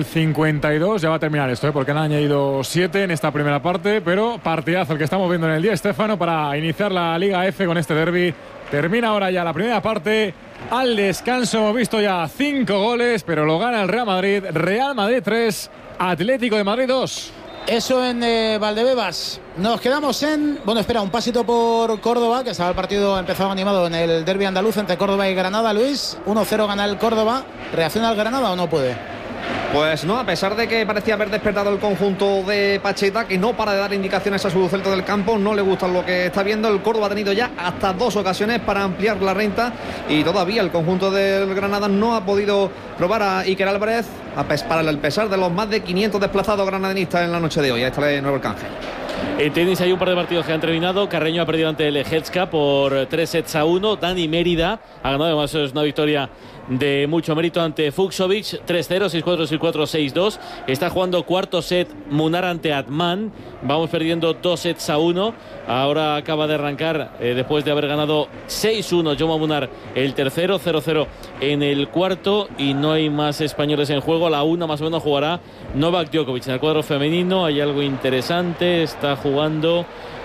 52 ya va a terminar esto, porque han añadido 7 en esta primera parte, pero partidazo el que estamos viendo en el Di Stéfano para iniciar la Liga F con este derbi. Termina ahora ya la primera parte. Al descanso hemos visto ya 5 goles, pero lo gana el Real Madrid. Real Madrid 3, Atlético de Madrid 2. Eso en Valdebebas. Nos quedamos en... Bueno, espera, un pasito por Córdoba, que estaba el partido empezado animado en el derbi andaluz entre Córdoba y Granada. Luis, 1-0 gana el Córdoba. ¿Reacciona el Granada o no puede? Pues no, a pesar de que parecía haber despertado el conjunto de Pacheta, que no para de dar indicaciones a su centro del campo, no le gusta lo que está viendo. El Córdoba ha tenido ya hasta 2 ocasiones para ampliar la renta y todavía el conjunto del Granada no ha podido probar a Iker Álvarez, para el pesar de los más de 500 desplazados granadinistas en la noche de hoy. Ahí está el Nuevo Arcángel. En tenis hay un par de partidos que han terminado. Carreño ha perdido ante el Ejetska por 3-1. Dani Mérida ha ganado, además es una victoria de mucho mérito ante Fucsovic, 3-0, 6-4, 6-4, 6-2. Está jugando cuarto set Munar ante Atman. Vamos perdiendo 2-1. Ahora acaba de arrancar, después de haber ganado 6-1 Jaume Munar, el tercero, 0-0 en el cuarto, y no hay más españoles en juego. A la 1 más o menos jugará Novak Djokovic. En el cuadro femenino hay algo interesante. Está jugando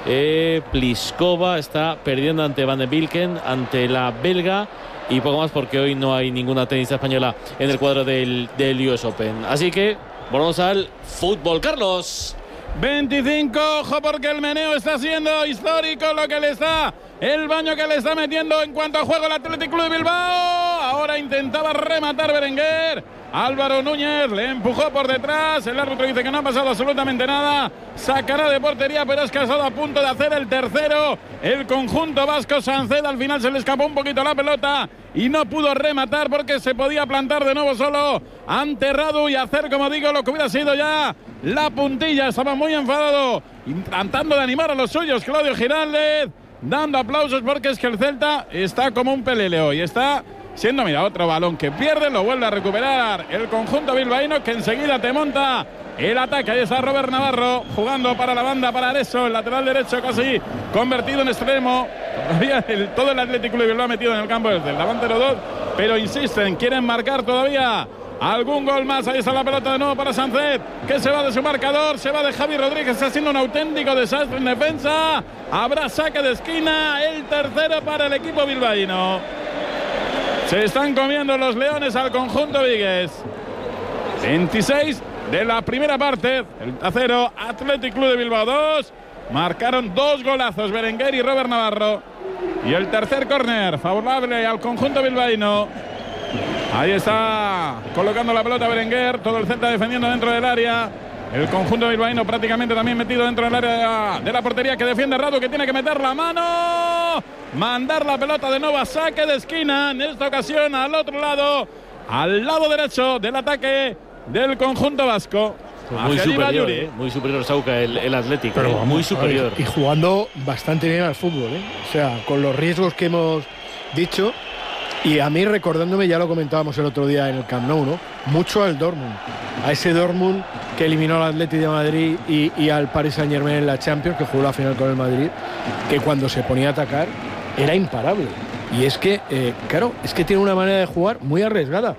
Pliskova, está perdiendo ante Van de Wilken, ante la belga, y poco más, porque hoy no hay ninguna tenista española en el cuadro del US Open. Así que volvemos al fútbol, Carlos. 25, ojo, porque el meneo está siendo histórico, lo que le está, el baño que le está metiendo en cuanto a juego el Athletic Club de Bilbao. Ahora intentaba rematar Berenguer, Álvaro Núñez le empujó por detrás, el árbitro dice que no ha pasado absolutamente nada, sacará de portería, pero es que ha estado a punto de hacer el tercero el conjunto vasco. Sanceda al final se le escapó un poquito la pelota y no pudo rematar porque se podía plantar de nuevo solo ante Radu y hacer, como digo, lo que hubiera sido ya la puntilla. Estaba muy enfadado, tratando de animar a los suyos Claudio Giraldez, dando aplausos, porque es que el Celta está como un pelele hoy, está siendo, mira, otro balón que pierde, lo vuelve a recuperar el conjunto bilbaíno, que enseguida te monta el ataque. Ahí está Robert Navarro jugando para la banda, para Areso, el lateral derecho casi convertido en extremo. Todavía todo el Atlético de Bilbao metido en el campo desde el delantero 2, pero insisten, quieren marcar todavía algún gol más. Ahí está la pelota de nuevo para Sancet, que se va de su marcador, se va de Javi Rodríguez, está haciendo un auténtico desastre en defensa. Habrá saque de esquina, el tercero para el equipo bilbaíno. Se están comiendo los leones al conjunto vigués. 26 de la primera parte, el 0, Athletic Club de Bilbao 2. Marcaron 2 golazos Berenguer y Robert Navarro. Y el tercer córner favorable al conjunto bilbaíno. Ahí está colocando la pelota Berenguer, todo el Celta defendiendo dentro del área. El conjunto bilbaíno prácticamente también metido dentro del área de la portería, que defiende Radu, que tiene que meter la mano, mandar la pelota de nuevo a saque de esquina, en esta ocasión al otro lado, al lado derecho del ataque del conjunto vasco. Muy superior Sauca el Atlético, pero muy superior. Y jugando bastante bien al fútbol, o sea, con los riesgos que hemos dicho. Y a mí, recordándome, ya lo comentábamos el otro día en el Camp Nou, ¿no? Mucho al Dortmund, a ese Dortmund que eliminó al Athletic de Madrid y al Paris Saint-Germain en la Champions, que jugó la final con el Madrid, que cuando se ponía a atacar era imparable. Y es que, claro, es que tiene una manera de jugar muy arriesgada.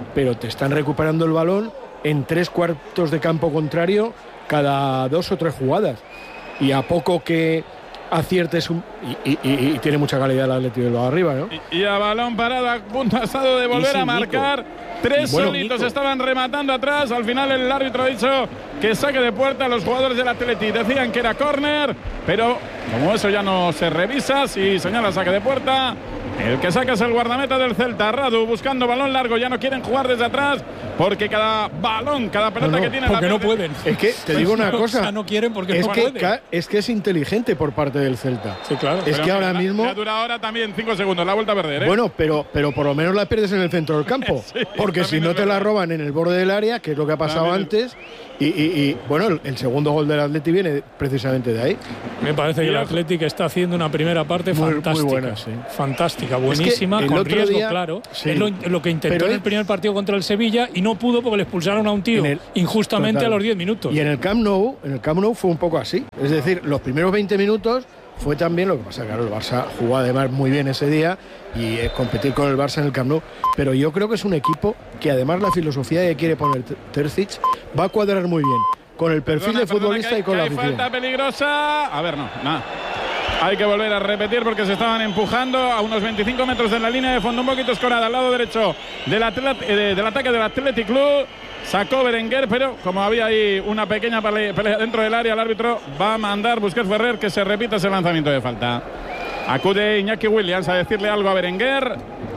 pero te están recuperando el balón en 3/4 de campo contrario cada 2 o 3 jugadas. Y a poco que aciertes y tiene mucha calidad el Athletic Bilbao arriba, ¿no? Y a balón parado, a punto ha estado de volver a marcar. Tres solitos estaban rematando atrás. Al final el árbitro ha dicho que saque de puerta a los jugadores del Athletic. Decían que era córner, pero como eso ya no se revisa, si señala saque de puerta, el que saca es el guardameta del Celta, Radu, buscando balón largo. Ya no quieren jugar desde atrás porque cada balón, cada pelota que tiene porque no pueden. Es que te digo una cosa, o sea, no quieren porque no pueden. Es que es inteligente por parte del Celta. Sí, claro. Es que ahora mismo ya dura ahora también 5 segundos, la vuelta a perder, ¿eh? Bueno, pero por lo menos la pierdes en el centro del campo, sí, porque si no te la roban en el borde del área, que es lo que ha pasado antes. Y bueno, el segundo gol del Athletic viene precisamente de ahí. Me parece que el Athletic está haciendo una primera parte fantástica. Muy buena, sí. Fantástica, buenísima, con riesgo, claro. Sí. Es lo que intentó en el primer partido contra el Sevilla y no pudo porque le expulsaron a un tío injustamente a los 10 minutos. Y en el Camp Nou fue un poco así. Es decir, los primeros 20 minutos fue también, lo que pasa, claro, el Barça jugó además muy bien ese día y competir con el Barça en el Camp Nou, pero yo creo que es un equipo que además la filosofía que quiere poner Terzic va a cuadrar muy bien con el perfil de futbolista y con la afición. Falta peligrosa. A ver, nada. Hay que volver a repetir porque se estaban empujando a unos 25 metros de la línea de fondo, un poquito escorada al lado derecho del ataque del Athletic Club. Sacó Berenguer, pero como había ahí una pequeña pelea dentro del área, el árbitro va a mandar Busquets Ferrer que se repita ese lanzamiento de falta. Acude Iñaki Williams a decirle algo a Berenguer.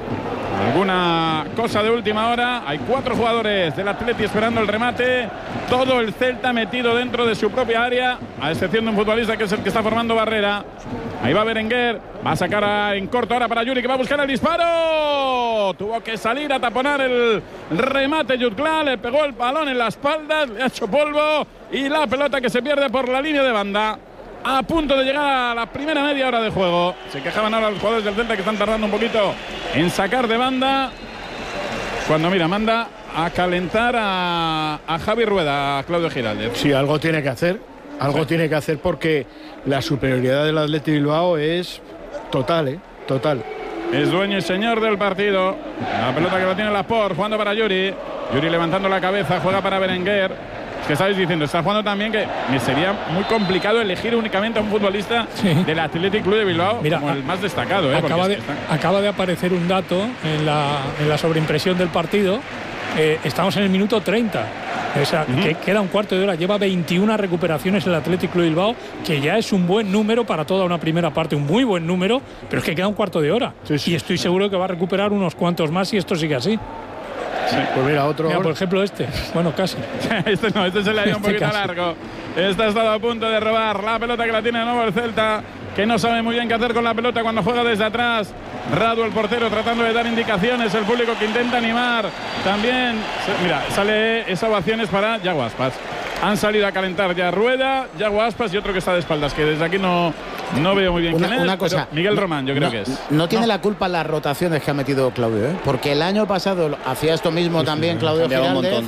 Alguna cosa de última hora. Hay 4 jugadores del Athletic esperando el remate. Todo el Celta metido dentro de su propia área, a excepción de un futbolista que es el que está formando barrera. Ahí va Berenguer. Va a sacar en corto ahora para Yuri, que va a buscar el disparo. Tuvo que salir a taponar el remate Jutgla. Le pegó el balón en la espalda, le ha hecho polvo. Y la pelota que se pierde por la línea de banda. A punto de llegar a la primera media hora de juego. Se quejaban ahora los jugadores del Celta que están tardando un poquito en sacar de banda. Cuando manda a calentar a Javi Rueda, a Claudio Giraldez. Sí, algo tiene que hacer. Algo tiene que hacer porque la superioridad del Athletic Bilbao es total, total. Es dueño y señor del partido. La pelota que la tiene Laporte, jugando para Yuri. Yuri levantando la cabeza, juega para Berenguer. Es que estáis diciendo, está jugando también que me sería muy complicado elegir únicamente a un futbolista del Athletic Club de Bilbao. Mira, como el más destacado. Acaba de aparecer un dato en la sobreimpresión del partido. Estamos en el minuto 30. O sea, que queda un cuarto de hora. Lleva 21 recuperaciones el Athletic Club de Bilbao, que ya es un buen número para toda una primera parte, un muy buen número, pero es que queda un cuarto de hora. Sí. Y estoy seguro que va a recuperar unos cuantos más si esto sigue así. Sí. Pues mira, otro. Mira, por ejemplo, bueno, casi. este se le ha ido un poquito largo. Este ha estado a punto de robar la pelota que la tiene de nuevo el Celta, que no sabe muy bien qué hacer con la pelota cuando juega desde atrás. Radu, el portero, tratando de dar indicaciones. El público que intenta animar. También, mira, sale esa ovación es para Yago Aspas. Han salido a calentar ya Rueda, Yago Aspas y otro que está de espaldas, que desde aquí no veo muy bien quién es. Una cosa, Miguel Román, yo creo que es. No tiene la culpa las rotaciones que ha metido Claudio, porque el año pasado hacía esto mismo también Claudio Giraldez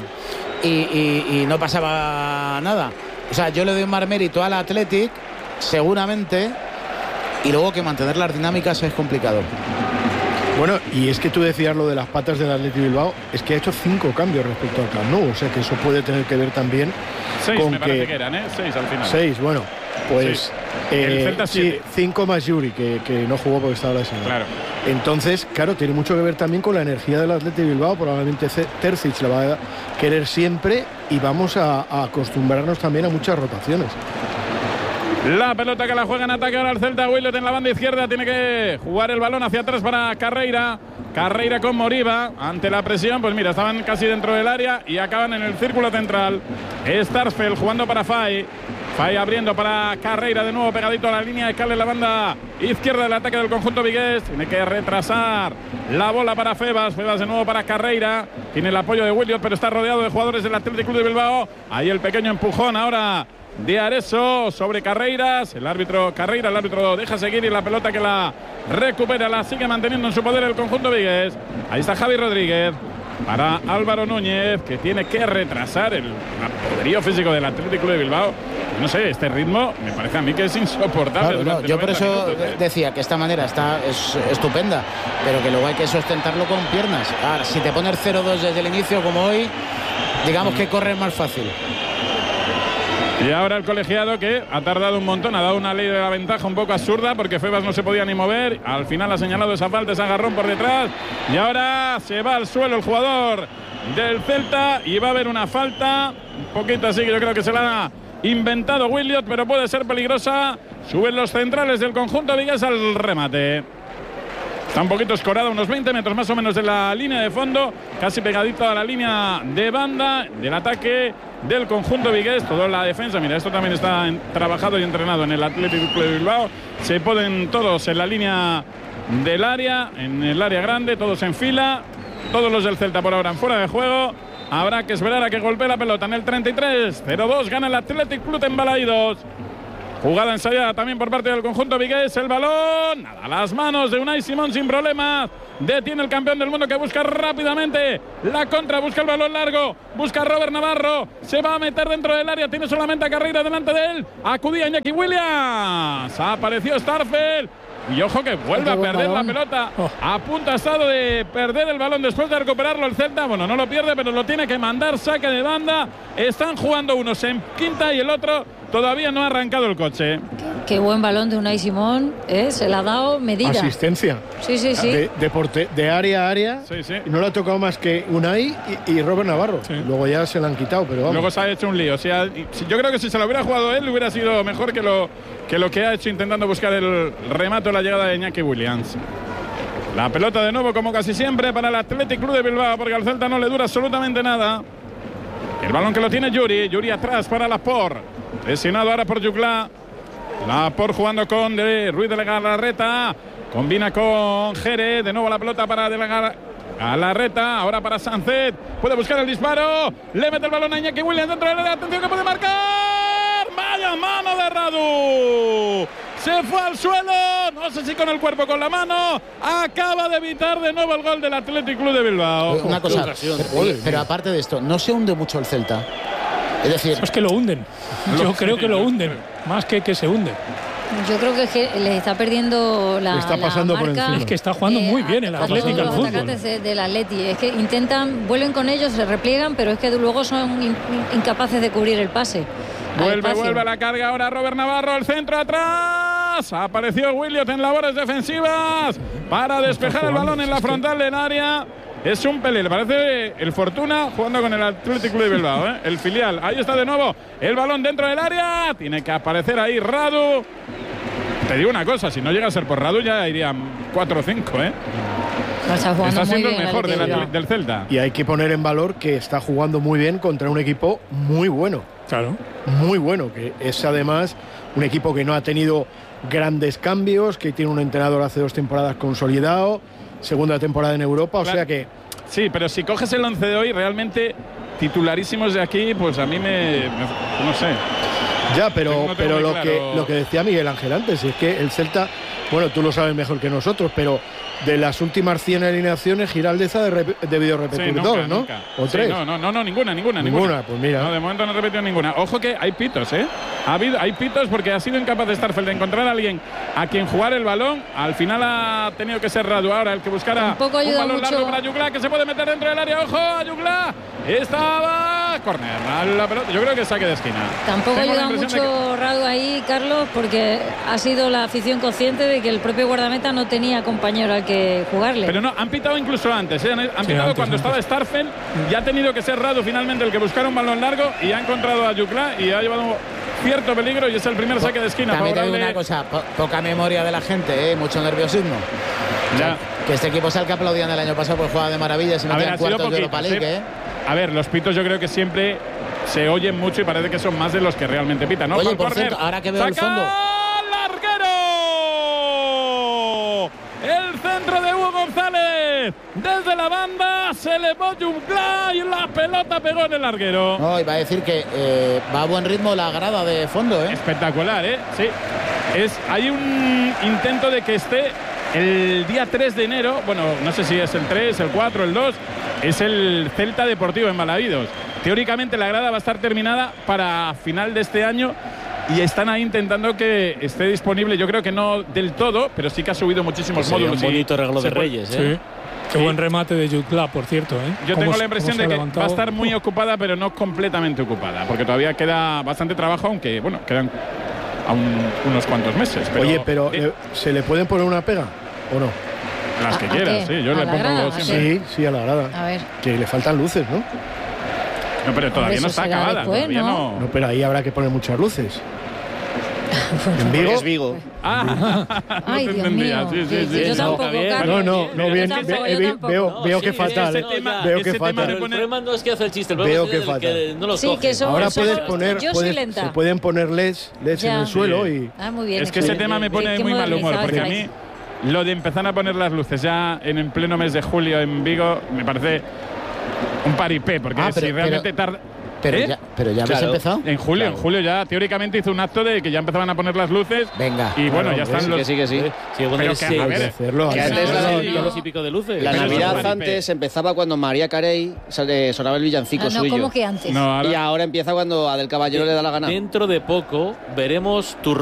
y no pasaba nada. O sea, yo le doy más mérito al Athletic, seguramente, y luego que mantener las dinámicas es complicado. Bueno, y es que tú decías lo de las patas del Athletic Bilbao, es que ha hecho 5 cambios respecto al Camp Nou, o sea que eso puede tener que ver también 6 con me parece que eran, 6 al final. 6, bueno, pues el Celta 7. 5 más Yuri, que no jugó porque estaba lesionado. Claro. Entonces, claro, tiene mucho que ver también con la energía del Athletic Bilbao, probablemente Terzic la va a querer siempre y vamos a acostumbrarnos también a muchas rotaciones. La pelota que la juega en ataque ahora el Celta. Willett en la banda izquierda. Tiene que jugar el balón hacia atrás para Carreira. Carreira con Moriba. Ante la presión, pues mira, estaban casi dentro del área y acaban en el círculo central. Starsfeld jugando para Fay. Fay abriendo para Carreira de nuevo pegadito a la línea de cal en la banda izquierda del ataque del conjunto vigués. Tiene que retrasar la bola para Febas. Febas de nuevo para Carreira. Tiene el apoyo de Willett, pero está rodeado de jugadores del Athletic Club de Bilbao. Ahí el pequeño empujón ahora de Areso sobre Carreiras. El árbitro deja seguir y la pelota que la recupera la sigue manteniendo en su poder el conjunto vigués. Ahí está Javi Rodríguez para Álvaro Núñez, que tiene que retrasar el poderío físico del Athletic Club de Bilbao. no sé, este ritmo me parece a mí que es insoportable. Claro, yo por eso decía que esta manera es estupenda, pero que luego hay que sustentarlo con piernas. Ahora, si te pones 0-2 desde el inicio como hoy, digamos que corres más fácil. Y ahora el colegiado, que ha tardado un montón, ha dado una ley de la ventaja un poco absurda, porque Febas no se podía ni mover. Al final ha señalado esa falta, ese agarrón por detrás. Y ahora se va al suelo el jugador del Celta y va a haber una falta. Un poquito así, que yo creo que se la ha inventado Williot, pero puede ser peligrosa. Suben los centrales del conjunto vigués al remate. Está un poquito escorado, unos 20 metros más o menos de la línea de fondo, casi pegadito a la línea de banda del ataque del conjunto vigués. Toda la defensa, mira, esto también está trabajado y entrenado en el Athletic Club de Bilbao. Se ponen todos en la línea del área, en el área grande, todos en fila. Todos los del Celta por ahora en fuera de juego. Habrá que esperar a que golpee la pelota en el 33. 0-2, gana el Athletic Club en Balaídos. Jugada ensayada también por parte del conjunto vigués. El balón, nada, a las manos de Unai Simón sin problemas. Detiene el campeón del mundo, que busca rápidamente la contra. Busca el balón largo, busca a Robert Navarro. Se va a meter dentro del área, tiene solamente a Carreira delante de él. Acudía Iñaki Williams. Apareció Starfel. Y ojo que vuelve a perder la pelota. A punto ha estado de perder el balón después de recuperarlo el Celta. Bueno, no lo pierde, pero lo tiene que mandar. Saque de banda. Están jugando unos en quinta y el otro todavía no ha arrancado el coche. Qué buen balón de Unai Simón, se le ha dado medida. Asistencia. Sí. De área a área. Sí. Y no le ha tocado más que Unai y Robert Navarro. Sí. Luego ya se la han quitado, pero vamos. Luego se ha hecho un lío. O sea, yo creo que si se lo hubiera jugado él, hubiera sido mejor que lo que ha hecho intentando buscar el remate o la llegada de Iñaki Williams. La pelota de nuevo, como casi siempre, para el Athletic Club de Bilbao, porque al Celta no le dura absolutamente nada. El balón que lo tiene Yuri atrás para Laporte. Presionado ahora por Jugla. Laporte jugando con Ruiz de la Galarreta. Combina con Jerez. De nuevo la pelota para De la Galarreta. Ahora para Sánchez. Puede buscar el disparo. Le mete el balón a Iñaki Williams dentro del área. Atención que puede marcar. Vaya mano de Radu. Se fue al suelo. No sé si con el cuerpo o con la mano. Acaba de evitar de nuevo el gol del Athletic Club de Bilbao. Una cosa. Pero aparte de esto, no se hunde mucho el Celta. Es decir, es que lo hunden. Yo creo que lo hunden, más que se hunde. Yo creo que le está perdiendo la está pasando marca. Por encima. Es que está jugando muy bien el Atlético al fútbol. Los atacantes del Atleti, es que vuelven con ellos, se repliegan, pero es que luego son incapaces de cubrir el pase. Vuelve a la carga ahora Robert Navarro, al centro atrás. Apareció Williot en labores defensivas para despejar el balón en la frontal del área. Es un pelele, parece el Fortuna jugando con el Athletic Club de Bilbao, el filial. Ahí está de nuevo el balón dentro del área. Tiene que aparecer ahí Radu. Te digo una cosa, si no llega a ser por Radu ya irían 4 o 5, Está siendo el mejor del Celta. Y hay que poner en valor que está jugando muy bien contra un equipo muy bueno. Claro. Muy bueno, que es además un equipo que no ha tenido grandes cambios, que tiene un entrenador hace 2 temporadas consolidado, segunda temporada en Europa, claro. O sea que... Sí, pero si coges el 11 de hoy, realmente titularísimos de aquí, pues a mí no sé. Ya, pero lo que decía Miguel Ángel antes, es que el Celta, bueno, tú lo sabes mejor que nosotros, pero de las últimas 100 alineaciones, Giraldez ha debido repetir 2, ¿no? Nunca. ¿O 3? No, ninguna. Pues mira. No, de momento no ha repetido ninguna. Ojo que hay pitos, hay pitos porque ha sido incapaz de Starfel de encontrar a alguien a quien jugar el balón. Al final ha tenido que ser Radu ahora el que buscara un balón largo para Jugla, que se puede meter dentro del área. ¡Ojo a Jugla! Estaba córner a la pelota. Yo creo que saque de esquina. Tampoco ayuda mucho Radu ahí, Carlos, porque ha sido la afición consciente de que el propio guardameta no tenía compañero al que jugarle. Pero no, han pitado incluso antes, han pitado cuando estaba Starfel y ha tenido que ser Radu finalmente el que buscara un balón largo y ha encontrado a Jugla y ha llevado cierto peligro y es el primer saque de esquina. También te digo una cosa, poca memoria de la gente, mucho nerviosismo. Ya. Que este equipo es el que aplaudían el año pasado, pues juega de maravilla, si no tienen cuartos de Europa League, A ver, los pitos yo creo que siempre se oyen mucho y parece que son más de los que realmente pitan, ¿no? Oye, por cierto, ahora que veo el fondo. ¡Larguero! El centro de Hugo González. Desde la banda se le va Jugla y la pelota pegó en el larguero. No, iba a decir que va a buen ritmo la grada de fondo, Espectacular, sí. Hay un intento de que esté el día 3 de enero, bueno, no sé si es el 3, el 4, el 2, es el Celta Deportivo en Balaídos. Teóricamente la grada va a estar terminada para final de este año y están ahí intentando que esté disponible. Yo creo que no del todo, pero sí que ha subido muchísimos módulos. Un bonito regalo de Reyes, ¿eh? Sí. Qué buen remate de Jude Club, por cierto, ¿eh? Yo tengo la impresión de que va a estar muy ocupada, pero no completamente ocupada, porque todavía queda bastante trabajo, aunque, bueno, quedan aún unos cuantos meses. Pero, oye, pero ¿se le pueden poner una pega o no? Las que quieras, sí. Yo le pongo siempre. Sí, a la grada. A ver. Que le faltan luces, ¿no? No, pero todavía no está acabada. Después, todavía no. No, pero ahí habrá que poner muchas luces. ¿En Vigo? Es Vigo. Ay, Dios mío. Yo tampoco, Carlos. No, bien. Veo que fatal. Veo que fatal. El problema no es que hace el chiste, el veo problema es que no los coge. Ahora puedes poner, se pueden poner LEDs en el suelo y... Muy bien. Es que ese tema me pone muy mal humor, porque a mí lo de empezar a poner las luces ya en pleno mes de julio en Vigo me parece un paripé, porque si realmente tarda... Pero ya habéis empezado. En julio ya teóricamente hizo un acto de que ya empezaban a poner las luces. Venga. Y bueno, ya están los. Sí. Pero que a ver, hacerlo. Que antes y pico de luces. La Navidad antes empezaba cuando María Carey sonaba el villancico suyo. ¿Cómo que antes? Y ahora empieza cuando a Del Caballero le da la gana. Dentro de poco veremos tu